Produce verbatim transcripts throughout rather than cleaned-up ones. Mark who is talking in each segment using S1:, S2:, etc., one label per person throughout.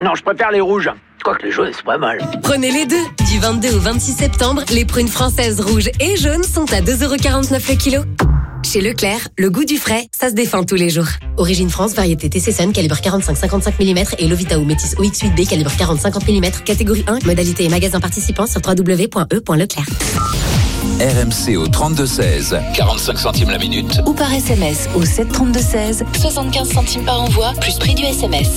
S1: Non, je préfère les rouges. Quoique les jaunes, c'est pas mal.
S2: Prenez les deux. Du vingt-deux au vingt-six septembre, les prunes françaises rouges et jaunes sont à deux euros quarante-neuf le kilo. Chez Leclerc, le goût du frais, ça se défend tous les jours. Origine France, variété T C Sun, calibre quarante-cinq à cinquante-cinq millimètres et Lovita ou Métis O X huit B, calibre quarante à cinquante millimètres, catégorie un, modalité et magasin participant sur w w w point e point leclerc.
S3: R M C au trente-deux seize, quarante-cinq centimes la minute.
S4: Ou par S M S au sept trente-deux seize, soixante-quinze centimes par envoi, plus prix du S M S.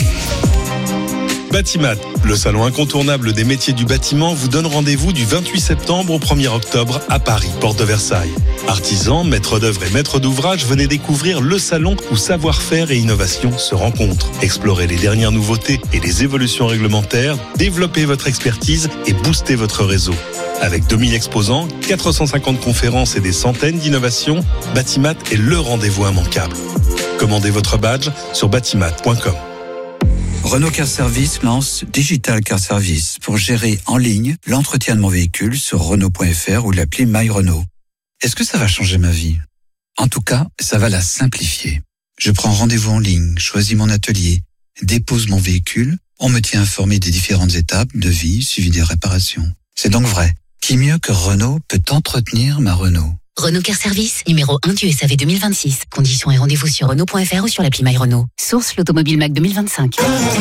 S5: Batimat, le salon incontournable des métiers du bâtiment, vous donne rendez-vous du vingt-huit septembre au premier octobre à Paris, porte de Versailles. Artisans, maîtres d'œuvre et maîtres d'ouvrage, venez découvrir le salon où savoir-faire et innovation se rencontrent. Explorez les dernières nouveautés et les évolutions réglementaires, développez votre expertise et boostez votre réseau. Avec deux mille exposants, quatre cent cinquante conférences et des centaines d'innovations, Batimat est le rendez-vous immanquable. Commandez votre badge sur batimat point com.
S6: Renault Car Service lance Digital Car Service pour gérer en ligne l'entretien de mon véhicule sur Renault point F R ou l'appli My Renault. Est-ce que ça va changer ma vie ? En tout cas, ça va la simplifier. Je prends rendez-vous en ligne, choisis mon atelier, dépose mon véhicule, on me tient informé des différentes étapes, devis, suivi des réparations. C'est donc vrai. Qui mieux que Renault peut entretenir ma Renault ?
S7: Renault Car Service, numéro un du S A V deux mille vingt-six. Conditions et rendez-vous sur Renault point F R ou sur l'appli My Renault. Source l'Automobile Mac deux mille vingt-cinq.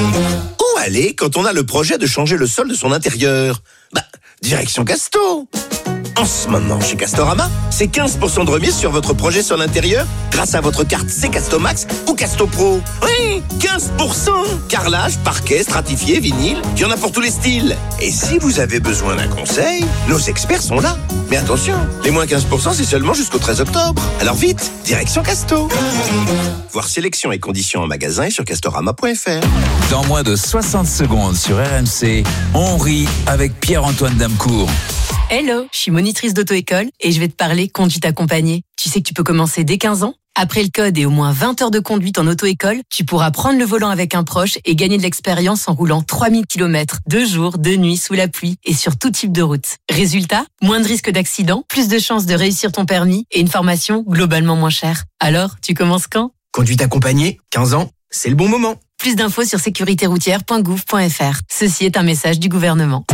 S8: Où aller quand on a le projet de changer le sol de son intérieur ? Bah, direction Casto. En ce moment, chez Castorama, c'est quinze pour cent de remise sur votre projet sur l'intérieur grâce à votre carte C Casto Max ou Casto Pro. Oui, quinze pour cent. Carrelage, parquet, stratifié, vinyle, il y en a pour tous les styles. Et si vous avez besoin d'un conseil, nos experts sont là. Mais attention, les moins quinze pour cent, c'est seulement jusqu'au treize octobre. Alors vite, direction Casto. Voir sélection et conditions en magasin et sur castorama point F R.
S3: Dans moins de soixante secondes sur R M C, on rit avec Pierre-Antoine Damcourt.
S9: Hello, je suis monitrice d'auto-école et je vais te parler conduite accompagnée. Tu sais que tu peux commencer dès quinze ans ? Après le code et au moins vingt heures de conduite en auto-école, tu pourras prendre le volant avec un proche et gagner de l'expérience en roulant trois mille kilomètres, de jour, de nuit, sous la pluie et sur tout type de route. Résultat, moins de risques d'accident, plus de chances de réussir ton permis et une formation globalement moins chère. Alors, tu commences quand ?
S10: Conduite accompagnée, quinze ans, c'est le bon moment.
S9: Plus d'infos sur sécurité routière point gouv point F R. Ceci est un message du gouvernement.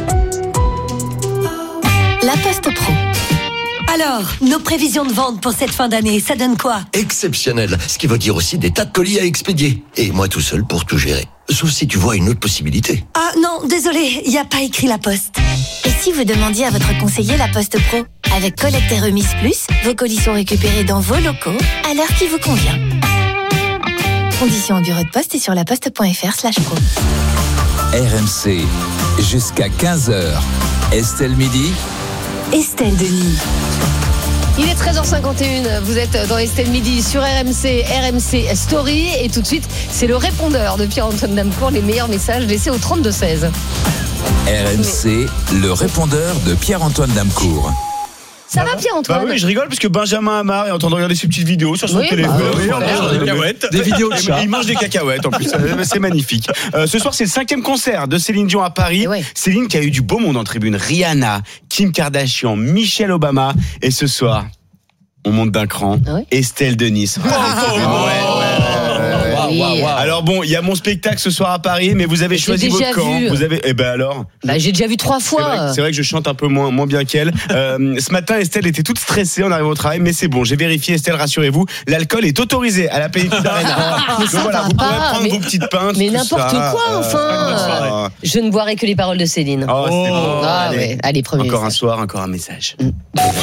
S11: La Poste Pro. Alors, nos prévisions de vente pour cette fin d'année, ça donne quoi ?
S12: Exceptionnel, ce qui veut dire aussi des tas de colis à expédier. Et moi tout seul pour tout gérer. Sauf si tu vois une autre possibilité.
S11: Ah non, désolé, il n'y a pas écrit La Poste.
S13: Et si vous demandiez à votre conseiller La Poste Pro ? Avec collecte et remise plus, vos colis sont récupérés dans vos locaux à l'heure qui vous convient. Conditions au bureau de poste et sur laposte point F R slash pro.
S3: R M C, jusqu'à quinze heures. Estelle Midi.
S11: Estelle Denis.
S14: Il est treize heures cinquante et une, vous êtes dans Estelle Midi sur R M C, R M C Story. Et tout de suite, c'est le répondeur de Pierre-Antoine Damcourt, les meilleurs messages laissés au trente-deux seize.
S3: R M C, Mais... le répondeur de Pierre-Antoine Damcourt.
S14: Ça va Pierre-Antoine ?
S15: Bah oui, je rigole parce que Benjamin Amar est en train de regarder ses petites vidéos sur son
S14: oui,
S15: téléphone.
S14: Bah,
S15: oui,
S14: bah,
S15: des cacahuètes.
S10: Des vidéos de chat.
S15: Il mange des cacahuètes en plus. C'est magnifique. Euh, ce soir, c'est le cinquième concert de Céline Dion à Paris. Ouais. Céline qui a eu du beau monde en tribune. Rihanna, Kim Kardashian, Michelle Obama. Et ce soir, on monte d'un cran. Ah oui. Estelle Denis. Oh, oh, ouais, ouais, ouais, ouais. Wow, wow. Alors bon, il y a mon spectacle ce soir à Paris, mais vous avez
S14: j'ai
S15: choisi votre camp. Vous avez, eh ben alors.
S14: Bah j'ai déjà vu trois fois.
S15: C'est vrai, c'est vrai que je chante un peu moins, moins bien qu'elle. Euh, ce matin, Estelle était toute stressée en arrivant au travail, mais c'est bon, j'ai vérifié. Estelle, rassurez-vous, l'alcool est autorisé à la Plénitude Arena. Donc voilà, vous pourrez prendre
S14: mais,
S15: vos petites pintes.
S14: Mais n'importe
S15: ça.
S14: quoi, euh, enfin. Je ne boirai que les paroles de Céline.
S15: Oh, c'est bon.
S14: Ah,
S15: allez,
S14: ouais. Allez, premier
S15: encore
S14: message.
S15: un soir, encore un message. Mm.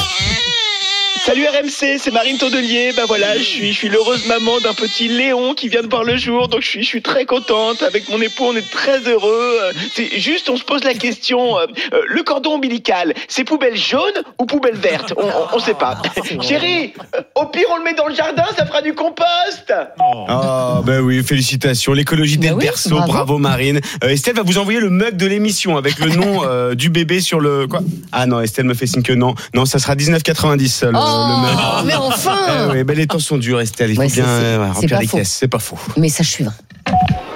S15: Salut R M C, c'est Marine Tondelier. Ben voilà, je suis, je suis l'heureuse maman d'un petit Léon qui vient de voir le jour, donc je suis, je suis très contente. Avec mon époux, on est très heureux. C'est juste, on se pose la question euh, euh, le cordon ombilical, c'est poubelle jaune ou poubelle verte ? On, on, on sait pas. Chérie, au pire, on le met dans le jardin, ça fera du compost. Ah ben oui, félicitations. L'écologie dès le oui, berceau, bravo, bravo Marine. Euh, Estelle va vous envoyer le mug de l'émission avec le nom euh, du bébé sur le quoi ? Ah non, Estelle me fait signe que non. Non, ça sera dix-neuf quatre-vingt-dix. Le,
S14: Oh,
S15: le
S14: mais enfin
S15: eh oui, ben les temps sont durs, Estelle. Il faut
S14: ouais,
S15: bien
S14: c'est, c'est,
S15: euh, remplir les
S14: faux.
S15: caisses. C'est pas faux.
S14: Message suivant.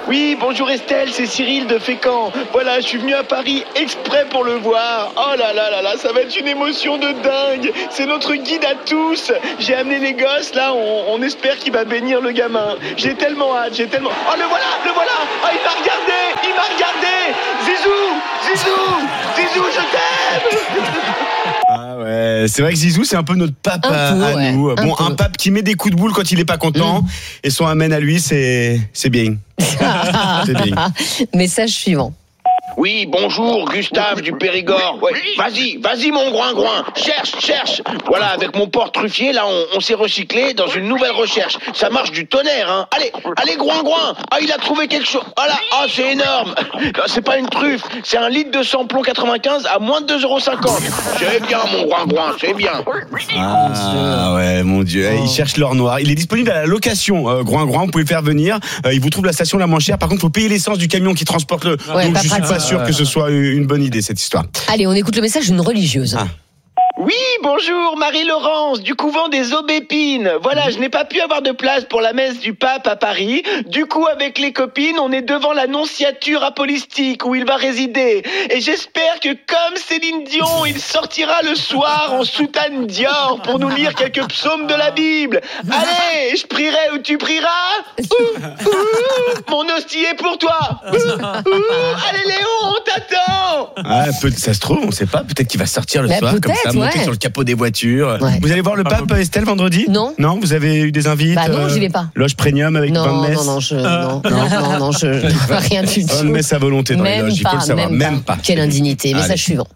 S15: Oui, bonjour Estelle, c'est Cyril de Fécamp. Voilà, je suis venu à Paris exprès pour le voir. Oh là là là là, ça va être une émotion de dingue. C'est notre guide à tous. J'ai amené les gosses, là, on, on espère qu'il va bénir le gamin. J'ai tellement hâte, j'ai tellement... Oh, le voilà, le voilà. Oh, il m'a regardé, il m'a regardé. Zizou, Zizou, Zizou, je t'aime.
S16: Ah ouais, c'est vrai que Zizou, c'est un peu notre pape
S14: Un
S16: à,
S14: peu,
S16: à
S14: ouais,
S16: nous.
S14: un
S16: Bon,
S14: peu.
S16: un pape qui met des coups de boule quand il est pas content,
S14: Mm.
S16: et son amène à lui, c'est, c'est bien. C'est bien.
S14: Message suivant.
S1: Oui, bonjour, Gustave du Périgord. Ouais, vas-y, vas-y, mon groin-groin. Cherche, cherche. Voilà, avec mon porte truffier, là, on, on s'est recyclé dans une nouvelle recherche. Ça marche du tonnerre, hein. Allez, allez, groin-groin. Ah, il a trouvé quelque chose. Ah là, ah, c'est énorme. Non, c'est pas une truffe. C'est un litre de samplon quatre-vingt-quinze à moins de deux euros cinquante. C'est bien, mon groin-groin, c'est bien.
S16: Ah ouais, mon Dieu, il cherche l'or noir. Il est disponible à la location, euh, Groin-Groin, vous pouvez le faire venir. Euh, il vous trouve la station la moins chère. Par contre, il faut payer l'essence du camion qui transporte le...
S14: Ouais,
S16: Donc
S14: pas
S16: je suis
S14: pratique.
S16: pas sûr que ce soit une bonne idée, cette histoire.
S14: Allez, on écoute le message d'une religieuse.
S16: Ah.
S15: Oui, bonjour, Marie-Laurence, du couvent des Aubépines. Voilà, je n'ai pas pu avoir de place pour la messe du pape à Paris. Du coup, avec les copines, on est devant la nonciature apostolique où il va résider. Et j'espère que, comme Céline Dion, il sortira le soir en soutane Dior pour nous lire quelques psaumes de la Bible. Allez, je prierai où tu prieras. Ouh, ouh, mon hostie est pour toi. Ouh, ouh, allez, Léon, on t'attend.
S16: Ah, peut- ça se trouve, on sait pas. Peut-être qu'il va sortir le
S14: Bah,
S16: soir, comme
S14: peut-être,
S16: ça, monter
S14: ouais.
S16: sur le capot des voitures.
S14: Ouais.
S16: Vous allez voir le pape, Estelle, vendredi?
S14: Non.
S16: Non, vous avez eu des invites?
S14: Bah non, j'y vais pas.
S16: Loge premium avec
S14: Non,
S16: vin de messe?
S14: non, non, je, non, non, non, non, je, rien du tout.
S16: Vin de messe à volonté dans les
S14: Même
S16: loges, il faut
S14: pas,
S16: le savoir.
S14: même,
S16: Même
S14: pas.
S16: pas.
S14: Quelle indignité.
S16: Allez.
S14: Message suivant.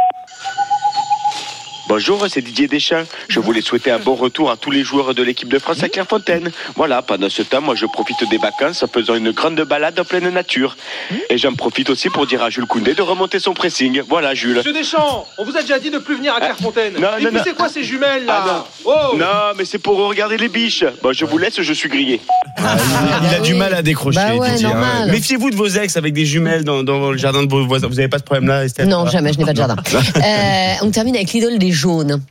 S1: Bonjour, c'est Didier Deschamps. Je voulais souhaiter un bon retour à tous les joueurs de l'équipe de France à Clairefontaine. Voilà, pendant ce temps, moi je profite des vacances en faisant une grande balade en pleine nature. Et j'en profite aussi pour dire à Jules Koundé de remonter son pressing. Voilà, Jules.
S17: Monsieur Deschamps, on vous a déjà dit de plus venir à Clairefontaine.
S1: Non,
S17: Et
S1: non,
S17: puis
S1: non.
S17: c'est quoi ces jumelles là?
S1: Ah,
S17: Oh
S1: Non, mais c'est pour regarder les biches. Bon, je vous laisse, je suis grillé.
S16: Ah, il, il a du mal à décrocher,
S14: Bah ouais,
S16: Didier, hein.
S14: normal.
S16: Méfiez-vous de vos ex avec des jumelles dans, dans le jardin de vos voisins. Vous n'avez pas ce problème-là, Estelle?
S14: Non, jamais, je n'ai pas de jardin. Euh, on termine avec l'idole des jaunes.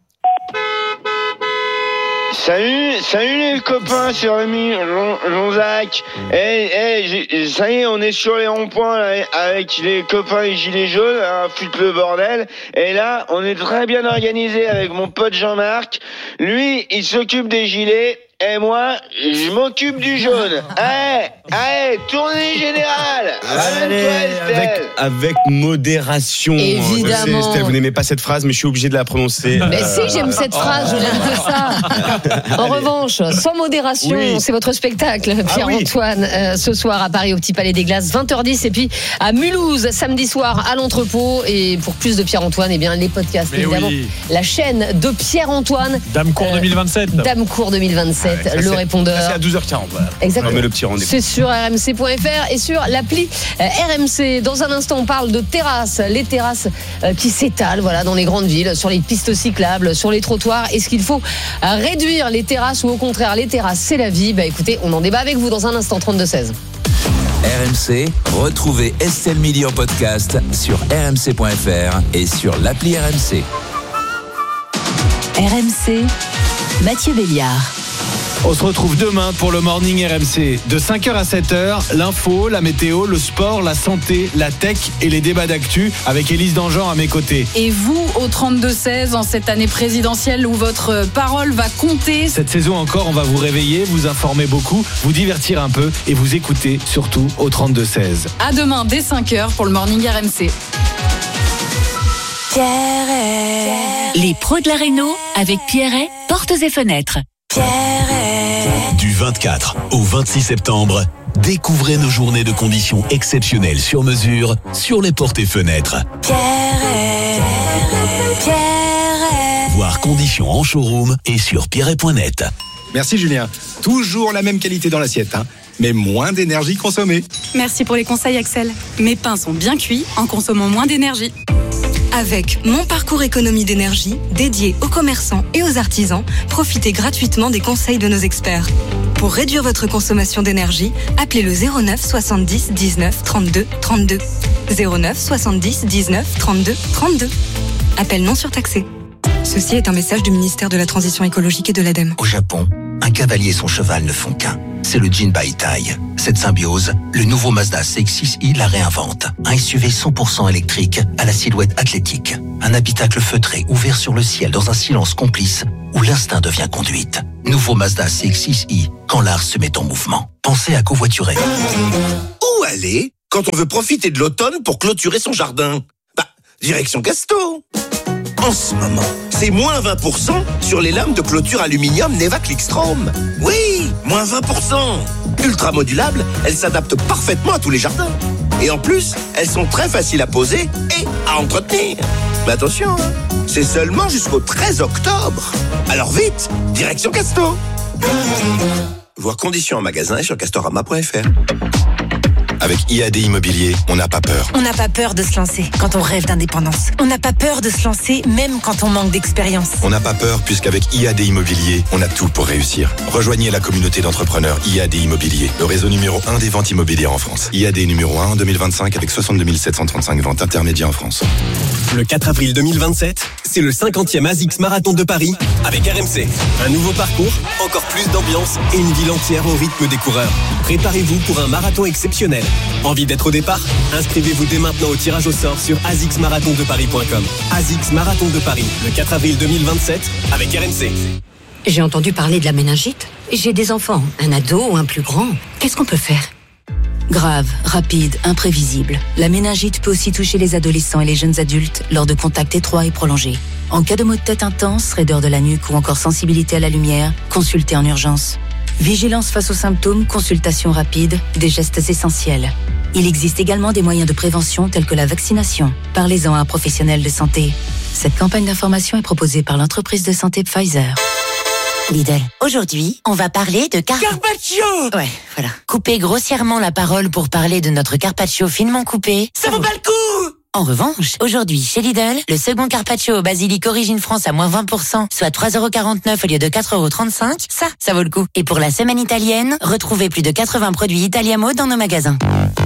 S15: Salut, salut les copains, c'est Rémi Lon- Lonzac. Eh, eh, j'ai- ça y est, on est sur les ronds-points là, avec les copains les gilets jaunes, hein, foutre le bordel. Et là, on est très bien organisé avec mon pote Jean-Marc. Lui, il s'occupe des gilets. Et moi, je m'occupe du jaune. Allez, allez, tournée générale.
S16: Allez,
S15: Amène-toi,
S16: avec,
S15: Estelle.
S16: avec modération.
S14: Évidemment.
S16: Je sais, Estelle, vous n'aimez pas cette phrase, mais je suis obligé de la prononcer.
S14: Mais
S16: Euh,
S14: si, j'aime cette phrase, je l'aime que ça. En revanche, sans modération,
S16: Oui.
S14: c'est votre spectacle, Pierre-Antoine, euh, ce soir à Paris au Petit Palais des Glaces, vingt heures dix, et puis à Mulhouse, samedi soir à l'Entrepôt. Et pour plus de Pierre-Antoine, eh bien, les podcasts,
S18: Mais
S14: évidemment.
S18: oui.
S14: La chaîne de Pierre-Antoine.
S18: Damecourt
S14: Euh,
S18: deux mille vingt-sept.
S14: Damecourt deux mille vingt-sept,
S16: Ouais, ça,
S14: le
S16: c'est-
S14: répondeur.
S16: ça, c'est à douze heures quarante. Voilà.
S14: Exactement.
S16: On met le petit rendez-vous.
S14: C'est sur r m c point f r et sur l'appli euh, R M C. Dans un instant, on parle de terrasses, les terrasses euh, qui s'étalent, voilà, dans les grandes villes, sur les pistes cyclables, sur les trottoirs. Est-ce qu'il faut euh, réduire les terrasses ou au contraire les terrasses, c'est la vie? Bah écoutez, on en débat avec vous dans un instant. Trente-deux seize.
S3: R M C, retrouvez Estelle Midi en podcast sur r m c point f r et sur l'appli R M C.
S4: R M C, Mathieu Béliard.
S19: On se retrouve demain pour le Morning R M C. De cinq heures à sept heures, l'info, la météo, le sport, la santé, la tech et les débats d'actu avec Élise Dangean à mes côtés.
S20: Et vous, au trente-deux seize, en cette année présidentielle où votre parole va compter.
S19: Cette saison encore, on va vous réveiller, vous informer beaucoup, vous divertir un peu et vous écouter surtout au trente-deux seize.
S20: À demain dès cinq heures pour le Morning R M C.
S7: Les pros de la réno avec Pierret, portes et fenêtres.
S21: Du vingt-quatre au vingt-six septembre, découvrez nos journées de conditions exceptionnelles sur mesure sur les portes et fenêtres. Voir conditions en showroom et sur pierret point net.
S22: Merci Julien. Toujours la même qualité dans l'assiette, hein, mais moins d'énergie consommée.
S20: Merci pour les conseils, Axel. Mes pains sont bien cuits en consommant moins d'énergie.
S23: Avec Mon Parcours Économie d'énergie, dédié aux commerçants et aux artisans, profitez gratuitement des conseils de nos experts. Pour réduire votre consommation d'énergie, appelez le zéro neuf soixante-dix dix-neuf trente-deux trente-deux. zéro neuf soixante-dix dix-neuf trente-deux trente-deux. Appel non surtaxé. Ceci est un message du ministère de la Transition écologique et de l'ADEME.
S24: Au Japon,
S2: un cavalier et son cheval ne font qu'un. C'est le Jin Baitai. Cette symbiose, le nouveau Mazda C X six i la réinvente. Un S U V cent pour cent électrique à la silhouette athlétique. Un habitacle feutré ouvert sur le ciel dans un silence complice où l'instinct devient conduite. Nouveau Mazda C X six i, quand l'art se met en mouvement. Pensez à covoiturer.
S8: Où aller quand on veut profiter de l'automne pour clôturer son jardin? Bah, direction Casto. En ce moment, c'est moins vingt pour cent sur les lames de clôture aluminium Neva Clickstrom. Oui, moins vingt pour cent. Ultra modulables, elles s'adaptent parfaitement à tous les jardins. Et en plus, elles sont très faciles à poser et à entretenir. Mais attention, hein, c'est seulement jusqu'au treize octobre. Alors vite, direction Casto. Voir conditions en magasin et sur castorama point f r.
S5: Avec I A D Immobilier, on n'a pas peur.
S18: On n'a pas peur de se lancer quand on rêve d'indépendance. On n'a pas peur de se lancer même quand on manque d'expérience.
S5: On n'a pas peur puisqu'avec I A D Immobilier, on a tout pour réussir. Rejoignez la communauté d'entrepreneurs I A D Immobilier, le réseau numéro un des ventes immobilières en France. I A D numéro un en deux mille vingt-cinq avec soixante-deux mille sept cent trente-cinq ventes intermédiaires en France.
S24: Le quatre avril deux mille vingt-sept, c'est le cinquantième ASICS Marathon de Paris avec R M C. Un nouveau parcours, encore plus d'ambiance et une ville entière au rythme des coureurs. Préparez-vous pour un marathon exceptionnel. Envie d'être au départ? Inscrivez-vous dès maintenant au tirage au sort sur a s i c s marathon de paris point com. ASICS Marathon de Paris, le quatre avril deux mille vingt-sept avec R M C.
S18: J'ai entendu parler de la méningite. J'ai des enfants, un ado ou un plus grand. Qu'est-ce qu'on peut faire?
S7: Grave, rapide, imprévisible. La méningite peut aussi toucher les adolescents et les jeunes adultes lors de contacts étroits et prolongés. En cas de maux de tête intense, raideur de la nuque ou encore sensibilité à la lumière, consultez en urgence. Vigilance face aux symptômes, consultation rapide, des gestes essentiels. Il existe également des moyens de prévention tels que la vaccination. Parlez-en à un professionnel de santé. Cette campagne d'information est proposée par l'entreprise de santé Pfizer.
S25: Lidl, aujourd'hui, on va parler de car...
S8: Carpaccio.
S25: Ouais, voilà. Couper grossièrement la parole pour parler de notre carpaccio finement coupé,
S8: ça vaut pas le coup.
S25: En revanche, aujourd'hui, chez Lidl, le second carpaccio au basilic origine France à moins vingt pour cent, soit trois euros quarante-neuf au lieu de quatre euros trente-cinq, ça, ça vaut le coup. Et pour la semaine italienne, retrouvez plus de quatre-vingts produits Italiamo dans nos magasins.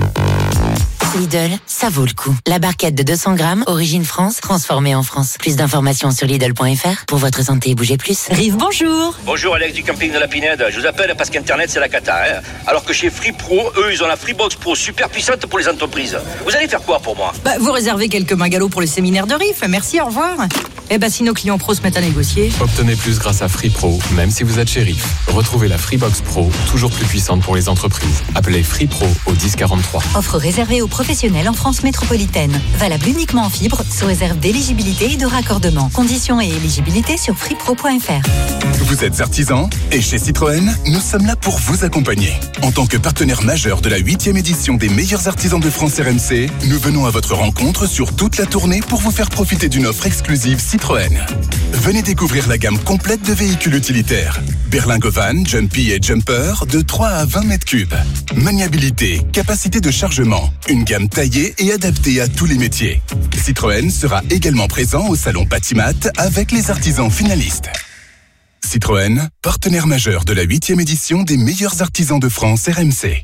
S25: Lidl, ça vaut le coup. La barquette de deux cents grammes, origine France, transformée en France. Plus d'informations sur Lidl point f r. Pour votre santé, bougez plus.
S18: Rive, bonjour.
S26: Bonjour, Alex du camping de la Pinède. Je vous appelle parce qu'Internet, c'est la cata. Hein. Alors que chez Free Pro, eux, ils ont la Freebox Pro super puissante pour les entreprises. Vous allez faire quoi pour moi?
S18: Bah, vous réservez quelques bungalows pour le séminaire de Riff. Merci, au revoir. Eh ben, si nos clients pros se mettent à négocier.
S27: Obtenez plus grâce à Free Pro, même si vous êtes chez Riff. Retrouvez la Freebox Pro, toujours plus puissante pour les entreprises. Appelez Free Pro au dix quarante-trois.
S18: Offre réservée aux professionnels en France métropolitaine. Valable uniquement en fibre, sous réserve d'éligibilité et de raccordement. Conditions et éligibilité sur freepro point f r.
S28: Vous êtes artisan et chez Citroën, nous sommes là pour vous accompagner. En tant que partenaire majeur de la huitième édition des meilleurs artisans de France R M C, nous venons à votre rencontre sur toute la tournée pour vous faire profiter d'une offre exclusive Citroën. Venez découvrir la gamme complète de véhicules utilitaires. Berlingo Van, Jumpy et Jumper de trois à vingt mètres cubes. Maniabilité, capacité de chargement, une gamme taillée et adaptée à tous les métiers. Citroën sera également présent au salon Patimat avec les artisans finalistes. Citroën, partenaire majeur de la huitième édition des meilleurs artisans de France R M C.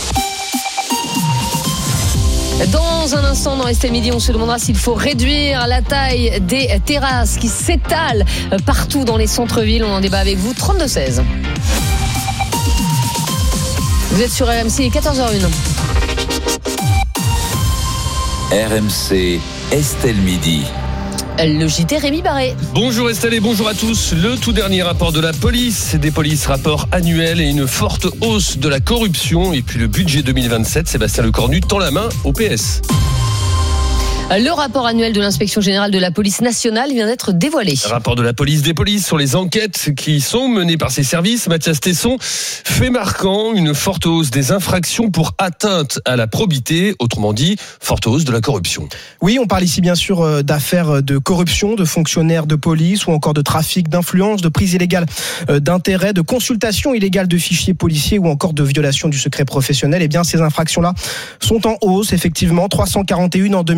S14: Dans un instant, dans Estelle Midi, on se demandera s'il faut réduire la taille des terrasses qui s'étalent partout dans les centres-villes. On en débat avec vous, trente-deux seize. Vous êtes sur R M C, quatorze heures une.
S3: R M C, Estelle Midi.
S14: Le J T Rémi Barré.
S29: Bonjour Estelle et bonjour à tous. Le tout dernier rapport de la police, des polices rapport annuel et une forte hausse de la corruption. Et puis le budget deux mille vingt-sept, Sébastien Lecornu tend la main au P S.
S14: Le rapport annuel de l'inspection générale de la police nationale vient d'être dévoilé.
S29: Rapport de la police des polices sur les enquêtes qui sont menées par ses services. Mathias Tesson, fait marquant, une forte hausse des infractions pour atteinte à la probité, autrement dit, forte hausse de la corruption.
S30: Oui, on parle ici bien sûr d'affaires de corruption, de fonctionnaires de police ou encore de trafic d'influence, de prise illégale d'intérêt, de consultation illégale de fichiers policiers ou encore de violation du secret professionnel. Eh bien, ces infractions-là sont en hausse, effectivement, trois cent quarante et un en deux mille vingt-cinq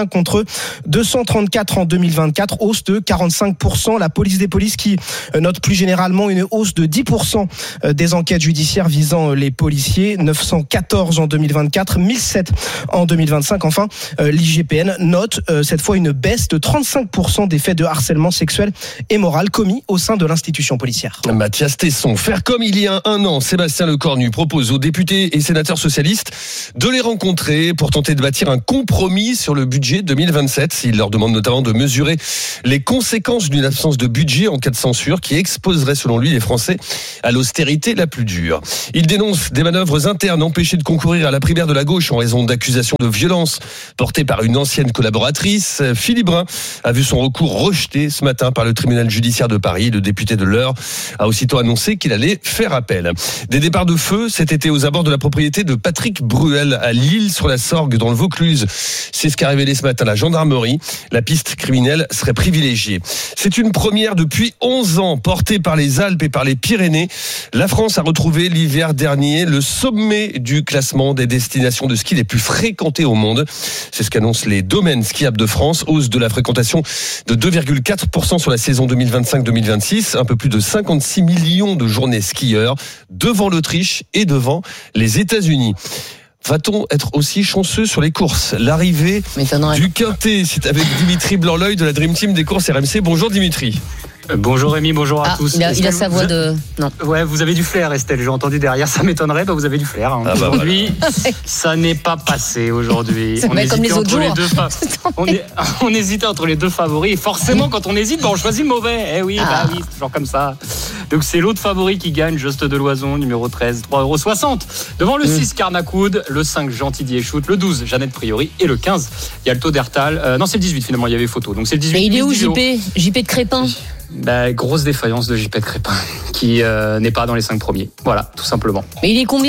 S30: vingt-cinq contre deux cent trente-quatre en deux mille vingt-quatre, hausse de quarante-cinq pour cent. La police des polices qui note plus généralement une hausse de dix pour cent des enquêtes judiciaires visant les policiers, neuf cent quatorze en deux mille vingt-quatre, mille sept en deux mille vingt-cinq. Enfin, l'I G P N note cette fois une baisse de trente-cinq pour cent des faits de harcèlement sexuel et moral commis au sein de l'institution policière.
S29: Mathias Tesson, faire comme il y a un an, Sébastien Lecornu propose aux députés et sénateurs socialistes de les rencontrer pour tenter de bâtir un compromis sur le budget deux mille vingt-sept. Il leur demande notamment de mesurer les conséquences d'une absence de budget en cas de censure qui exposerait selon lui les Français à l'austérité la plus dure. Il dénonce des manœuvres internes empêchées de concourir à la primaire de la gauche en raison d'accusations de violence portées par une ancienne collaboratrice. Philippe Brun a vu son recours rejeté ce matin par le tribunal judiciaire de Paris. Le député de l'Eure a aussitôt annoncé qu'il allait faire appel. Des départs de feu cet été aux abords de la propriété de Patrick Bruel à L'Isle-sur-la-Sorgue dans le Vaucluse. C'est ce qu'a révélé ce matin la gendarmerie. La piste criminelle serait privilégiée. C'est une première depuis onze ans portée par les Alpes et par les Pyrénées. La France a retrouvé l'hiver dernier le sommet du classement des destinations de ski les plus fréquentées au monde. C'est ce qu'annoncent les domaines skiables de France. Hausse de la fréquentation de deux virgule quatre pour cent sur la saison deux mille vingt-cinq deux mille vingt-six. Un peu plus de cinquante-six millions de journées skieurs devant l'Autriche et devant les États-Unis. Va-t-on être aussi chanceux sur les courses ? L'arrivée du Quintet, c'est avec Dimitri Blanc-L'œil de la Dream Team des courses R M C. Bonjour Dimitri.
S1: Bonjour Rémi, bonjour à
S14: ah,
S1: tous.
S14: Il a, il a sa voix de... Non.
S1: Ouais, vous avez du flair Estelle, j'ai entendu derrière, ça m'étonnerait, bah vous avez du flair. Hein. Ah bah aujourd'hui, voilà. Ça n'est pas passé aujourd'hui.
S14: C'est on hésitait comme les autres
S1: entre
S14: jours.
S1: les deux fa... on, est... on hésitait entre les deux favoris et forcément quand on hésite, bah, on choisit le mauvais. Eh oui, ah. bah oui, c'est toujours comme ça. Donc c'est l'autre favori qui gagne, Juste de Loison, numéro treize, trois euros soixante. Devant le mmh. six, Carnacoud, le cinq, Gentil Diéchout, le douze, Jeannette Priori et le quinze, il y a le taux d'Hertal. Euh, non, c'est le dix-huit finalement, il y avait photo. Donc c'est le dix-huit.
S14: Mais il est où J P J P de Crépin?
S1: Bah, grosse défaillance de J P de Crépin qui euh, n'est pas dans les cinq premiers. Voilà, tout simplement.
S14: Mais il est combien ?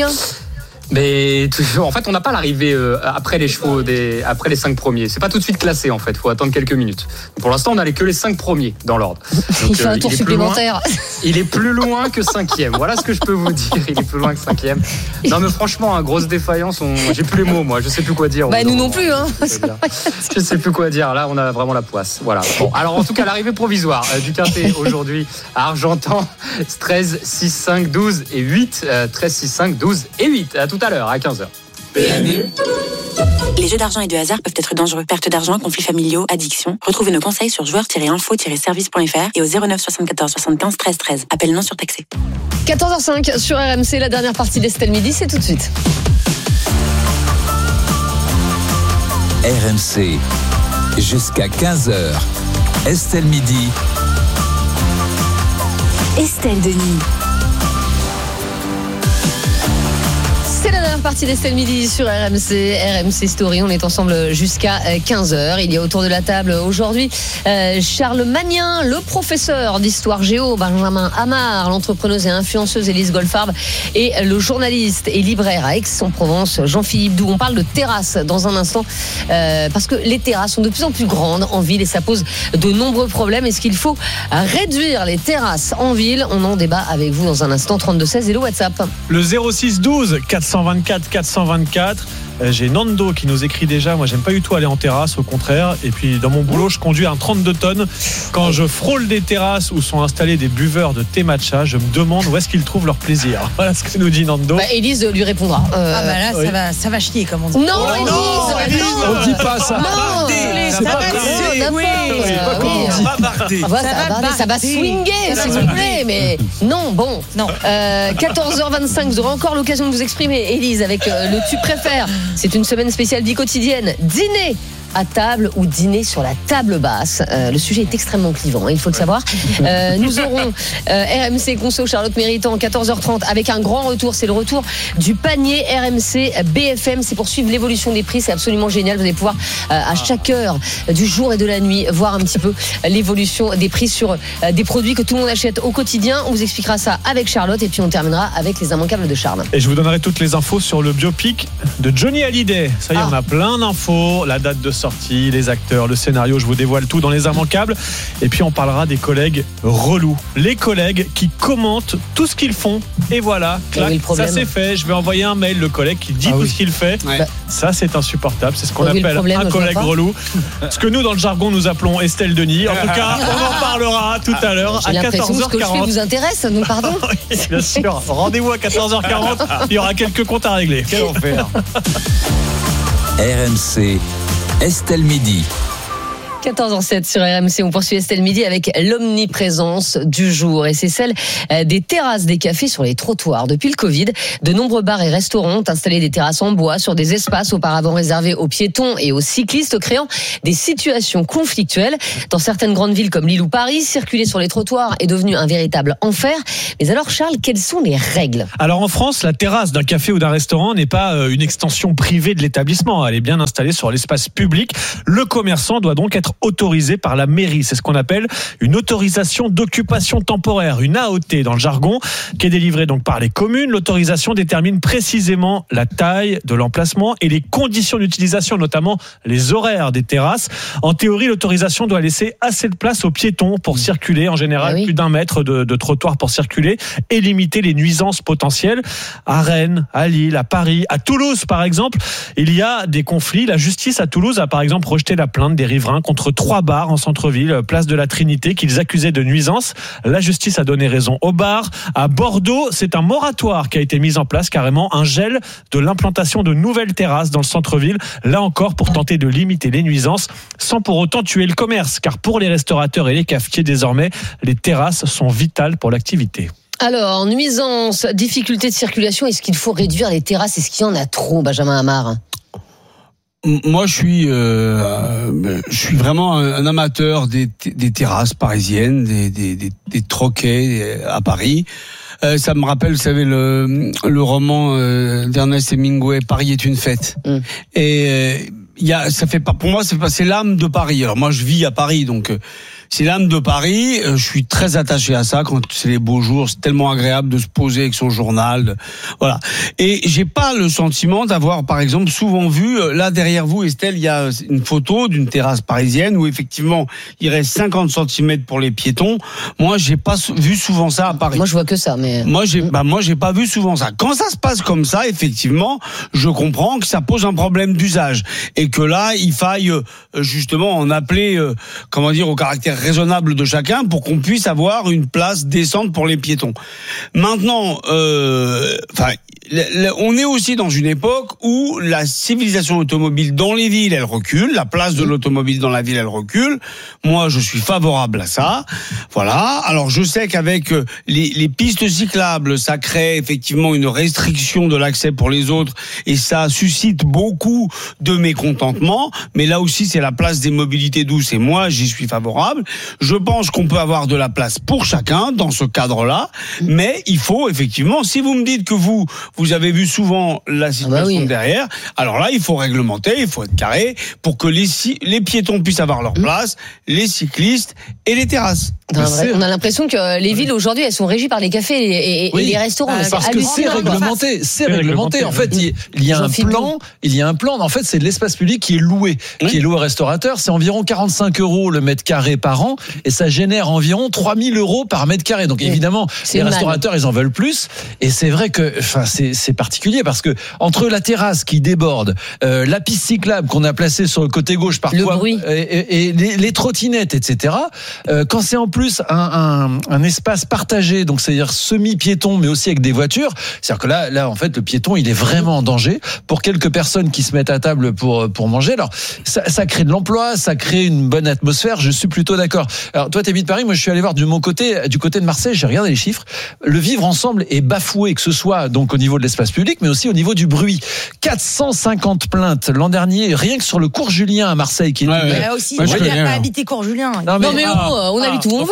S1: Mais toujours, en fait, on n'a pas l'arrivée euh, après les chevaux, des, après les cinq premiers. C'est pas tout de suite classé, en fait. Il faut attendre quelques minutes. Pour l'instant, on n'a que les cinq premiers dans l'ordre. Donc,
S14: il fait un euh, tour il supplémentaire.
S1: Loin, il est plus loin que cinquième. Voilà ce que je peux vous dire. Il est plus loin que cinquième. Non, mais franchement, hein, grosse défaillance. On... J'ai plus les mots, moi. Je sais plus quoi dire.
S14: Bah, nous non plus, hein.
S1: Je sais plus quoi dire. Là, on a vraiment la poisse. Voilà. Bon, alors, en tout cas, l'arrivée provisoire euh, du Quintet aujourd'hui à Argentan, treize, six, cinq, douze et huit. Euh, treize, six, cinq, douze et huit. À tout à l'heure, à quinze heures.
S7: Les jeux d'argent et de hasard peuvent être dangereux. Perte d'argent, conflits familiaux, addiction. Retrouvez nos conseils sur joueurs tiret info tiret service point f r et au zéro neuf soixante-quatorze soixante-quinze treize treize. Appel non surtaxé.
S14: quatorze heures cinq sur R M C, la dernière partie d'Estelle Midi, c'est tout de suite.
S3: R M C, jusqu'à quinze heures. Estelle Midi.
S7: Estelle Denis.
S14: C'est la dernière partie d'Estelle Midi sur R M C, R M C Story. On est ensemble jusqu'à quinze heures. Il y a autour de la table aujourd'hui euh, Charles Magnin, le professeur d'histoire géo, Benjamin Amar, l'entrepreneuse et influenceuse Élise Goldfarb et le journaliste et libraire à Aix-en-Provence, Jean-Philippe Doux. On parle de terrasses dans un instant euh, parce que les terrasses sont de plus en plus grandes en ville et ça pose de nombreux problèmes. Est-ce qu'il faut réduire les terrasses en ville ? On en débat avec vous dans un instant. trente-deux seize et le WhatsApp.
S6: Le zéro six douze quatre cent vingt-quatre quatre cent vingt-quatre. J'ai Nando qui nous écrit déjà. Moi, j'aime pas du tout aller en terrasse, au contraire. Et puis, dans mon boulot, je conduis un trente-deux tonnes. Quand je frôle des terrasses où sont installés des buveurs de thé matcha, je me demande où est-ce qu'ils trouvent leur plaisir. Voilà ce que nous dit Nando.
S14: Bah, Élise lui répondra.
S9: Euh... Ah bah là,
S6: oui.
S9: ça va, ça va chier, comme on dit.
S14: Non,
S6: oh,
S14: Élise,
S6: non, Élise,
S14: non,
S6: on dit pas ça.
S14: Non,
S6: c'est pas
S14: Ça va swinguer, s'il vous plaît. Mais non, bon.
S9: Non.
S14: Euh, quatorze heures vingt-cinq, vous aurez encore l'occasion de vous exprimer, Élise, avec euh, le tu préfères. C'est une semaine spéciale vie quotidienne. Dîner à table ou dîner sur la table basse. Euh, le sujet est extrêmement clivant, il faut le savoir. Euh, nous aurons euh, R M C Conso, Charlotte Méritant, quatorze heures trente, avec un grand retour. C'est le retour du panier R M C B F M. C'est pour suivre l'évolution des prix. C'est absolument génial. Vous allez pouvoir, euh, à chaque heure du jour et de la nuit, voir un petit peu l'évolution des prix sur euh, des produits que tout le monde achète au quotidien. On vous expliquera ça avec Charlotte et puis on terminera avec les immanquables de Charles.
S6: Et je vous donnerai toutes les infos sur le biopic de Johnny Hallyday. Ça y est, ah. on a plein d'infos. La date de sortie, les acteurs, le scénario. Je vous dévoile tout dans les immanquables. Et puis on parlera des collègues relous. Les collègues qui commentent tout ce qu'ils font. Et voilà, clac, oui, ça c'est fait. Je vais envoyer un mail, le collègue qui dit ah, tout oui. ce qu'il fait. Ouais. Ça c'est insupportable. C'est ce qu'on oui, appelle problème, un collègue relou. Ce que nous dans le jargon nous appelons Estelle Denis. En tout cas, on en parlera tout à l'heure
S14: J'ai
S6: à quatorze heures quarante.
S14: Ce que je fais vous intéresse, nous pardon.
S6: Oui, bien sûr. Rendez-vous à quatorze heures quarante. Il y aura quelques comptes à régler.
S29: Quel enfer.
S3: R M C, Estelle Midi.
S14: quatorze heures sept sur R M C, on poursuit Estelle Midi avec l'omniprésence du jour. Et c'est celle des terrasses des cafés sur les trottoirs. Depuis le Covid, de nombreux bars et restaurants ont installé des terrasses en bois sur des espaces auparavant réservés aux piétons et aux cyclistes, créant des situations conflictuelles. Dans certaines grandes villes comme Lille ou Paris, circuler sur les trottoirs est devenu un véritable enfer. Mais alors Charles, quelles sont les règles ?
S6: Alors en France, la terrasse d'un café ou d'un restaurant n'est pas une extension privée de l'établissement. Elle est bien installée sur l'espace public. Le commerçant doit donc être autorisé par la mairie. C'est ce qu'on appelle une autorisation d'occupation temporaire, une A O T dans le jargon, qui est délivrée donc par les communes. L'autorisation détermine précisément la taille de l'emplacement et les conditions d'utilisation, notamment les horaires des terrasses. En théorie, l'autorisation doit laisser assez de place aux piétons pour circuler, en général ah oui. plus d'un mètre de, de trottoir pour circuler et limiter les nuisances potentielles. À Rennes, à Lille, à Paris, à Toulouse par exemple, il y a des conflits. La justice à Toulouse a par exemple rejeté la plainte des riverains contre trois bars en centre-ville, place de la Trinité, qu'ils accusaient de nuisance. La justice a donné raison aux bars. À Bordeaux, c'est un moratoire qui a été mis en place, carrément un gel de l'implantation de nouvelles terrasses dans le centre-ville, là encore pour tenter de limiter les nuisances, sans pour autant tuer le commerce, car pour les restaurateurs et les cafetiers désormais, les terrasses sont vitales pour l'activité.
S14: Alors, nuisance, difficulté de circulation, est-ce qu'il faut réduire les terrasses ? Est-ce qu'il y en a trop, Benjamin Amar ?
S4: Moi, je suis, euh, je suis vraiment un amateur des, des terrasses parisiennes, des, des, des, des troquets à Paris. Euh, ça me rappelle, vous savez, le, le roman euh, d'Ernest Hemingway, Paris est une fête. Mm. Et euh, il y a, ça fait pas, pour moi, c'est, c'est l'âme de Paris. Alors moi, je vis à Paris, donc. Euh, C'est l'âme de Paris, je suis très attaché à ça quand c'est les beaux jours, c'est tellement agréable de se poser avec son journal, voilà. Et j'ai pas le sentiment d'avoir, par exemple, souvent vu, là derrière vous, Estelle, il y a une photo d'une terrasse parisienne où effectivement, il reste cinquante centimètres pour les piétons. Moi, j'ai pas vu souvent ça à Paris.
S14: Moi, je vois que ça, mais...
S4: Moi, j'ai, bah, moi, j'ai pas vu souvent ça. Quand ça se passe comme ça, effectivement, je comprends que ça pose un problème d'usage. Et que là, il faille, justement, en appeler, euh, comment dire, au caractère raisonnable de chacun pour qu'on puisse avoir une place décente pour les piétons. Maintenant, euh, enfin, on est aussi dans une époque où la civilisation automobile dans les villes, elle recule, la place de l'automobile dans la ville, elle recule. Moi, je suis favorable à ça. Voilà. Alors, je sais qu'avec les, les pistes cyclables, ça crée effectivement une restriction de l'accès pour les autres et ça suscite beaucoup de mécontentement. Mais là aussi, c'est la place des mobilités douces et moi, j'y suis favorable. Je pense qu'on peut avoir de la place pour chacun dans ce cadre-là, mais il faut effectivement, si vous me dites que vous, vous avez vu souvent la situation ah bah oui. derrière, alors là, il faut réglementer, il faut être carré pour que les, les piétons puissent avoir leur place, les cyclistes et les terrasses.
S14: Non, on a l'impression que les villes aujourd'hui, elles sont régies par les cafés et, et, oui. et les restaurants.
S29: Ah, parce que c'est réglementé, c'est réglementé. En fait, il, il y a un plan, il y a un plan. En fait, c'est de l'espace public qui est loué, oui. qui est loué aux restaurateurs. C'est environ quarante-cinq euros le mètre carré par an et ça génère environ trois mille euros par mètre carré. Donc évidemment, c'est les restaurateurs, mal. Ils en veulent plus. Et c'est vrai que, enfin, c'est, c'est particulier parce que entre la terrasse qui déborde, euh, la piste cyclable qu'on a placée sur le côté gauche parfois,
S14: et,
S29: et, et les, les trottinettes, et cetera. Euh, quand c'est en plus un, un, un espace partagé, donc c'est-à-dire semi-piéton, mais aussi avec des voitures, c'est-à-dire que là, là, en fait, le piéton, il est vraiment en danger pour quelques personnes qui se mettent à table pour pour manger. Alors, ça, ça crée de l'emploi, ça crée une bonne atmosphère. Je suis plutôt d'accord. Alors, toi, t'habites Paris, moi, je suis allé voir de mon côté, du côté de Marseille, j'ai regardé les chiffres. Le vivre ensemble est bafoué, que ce soit donc au niveau de l'espace public, mais aussi au niveau du bruit. quatre cent cinquante plaintes l'an dernier, rien que sur le cours Julien à Marseille, qui est
S9: ouais, ouais. Aussi, moi, je n'ai pas habité cours Julien.
S14: Non, mais, non, mais ah, oh, on habite où on veut.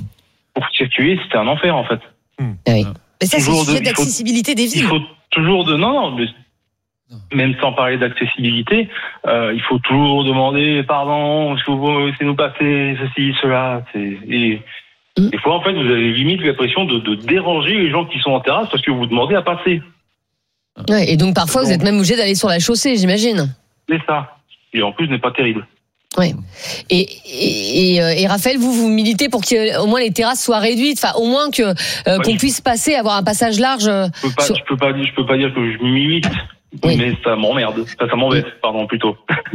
S11: Pour circuler, c'était un enfer en fait.
S14: Oui.
S10: Mais ça, c'est le sujet d'accessibilité des villes.
S11: Il faut toujours de non, non, mais même sans parler d'accessibilité, euh, il faut toujours demander pardon, est-ce que vous laissez-nous passer, ceci, cela. C'est, et, mm. Des fois, en fait, vous avez limite l'impression de, de déranger les gens qui sont en terrasse parce que vous demandez à passer.
S14: Ouais, et donc parfois, donc, vous êtes même obligé d'aller sur la chaussée, j'imagine.
S11: C'est ça. Et en plus, ce n'est pas terrible.
S14: Oui. Et, et, et, et Raphaël, vous, vous militez pour qu'au moins les terrasses soient réduites, enfin, au moins que, euh, ouais, qu'on je... puisse passer, avoir un passage large.
S11: Je peux pas, sur... je peux pas dire, je peux pas dire que je milite, oui. mais ça m'emmerde. Ça, ça m'embête, pardon, plutôt.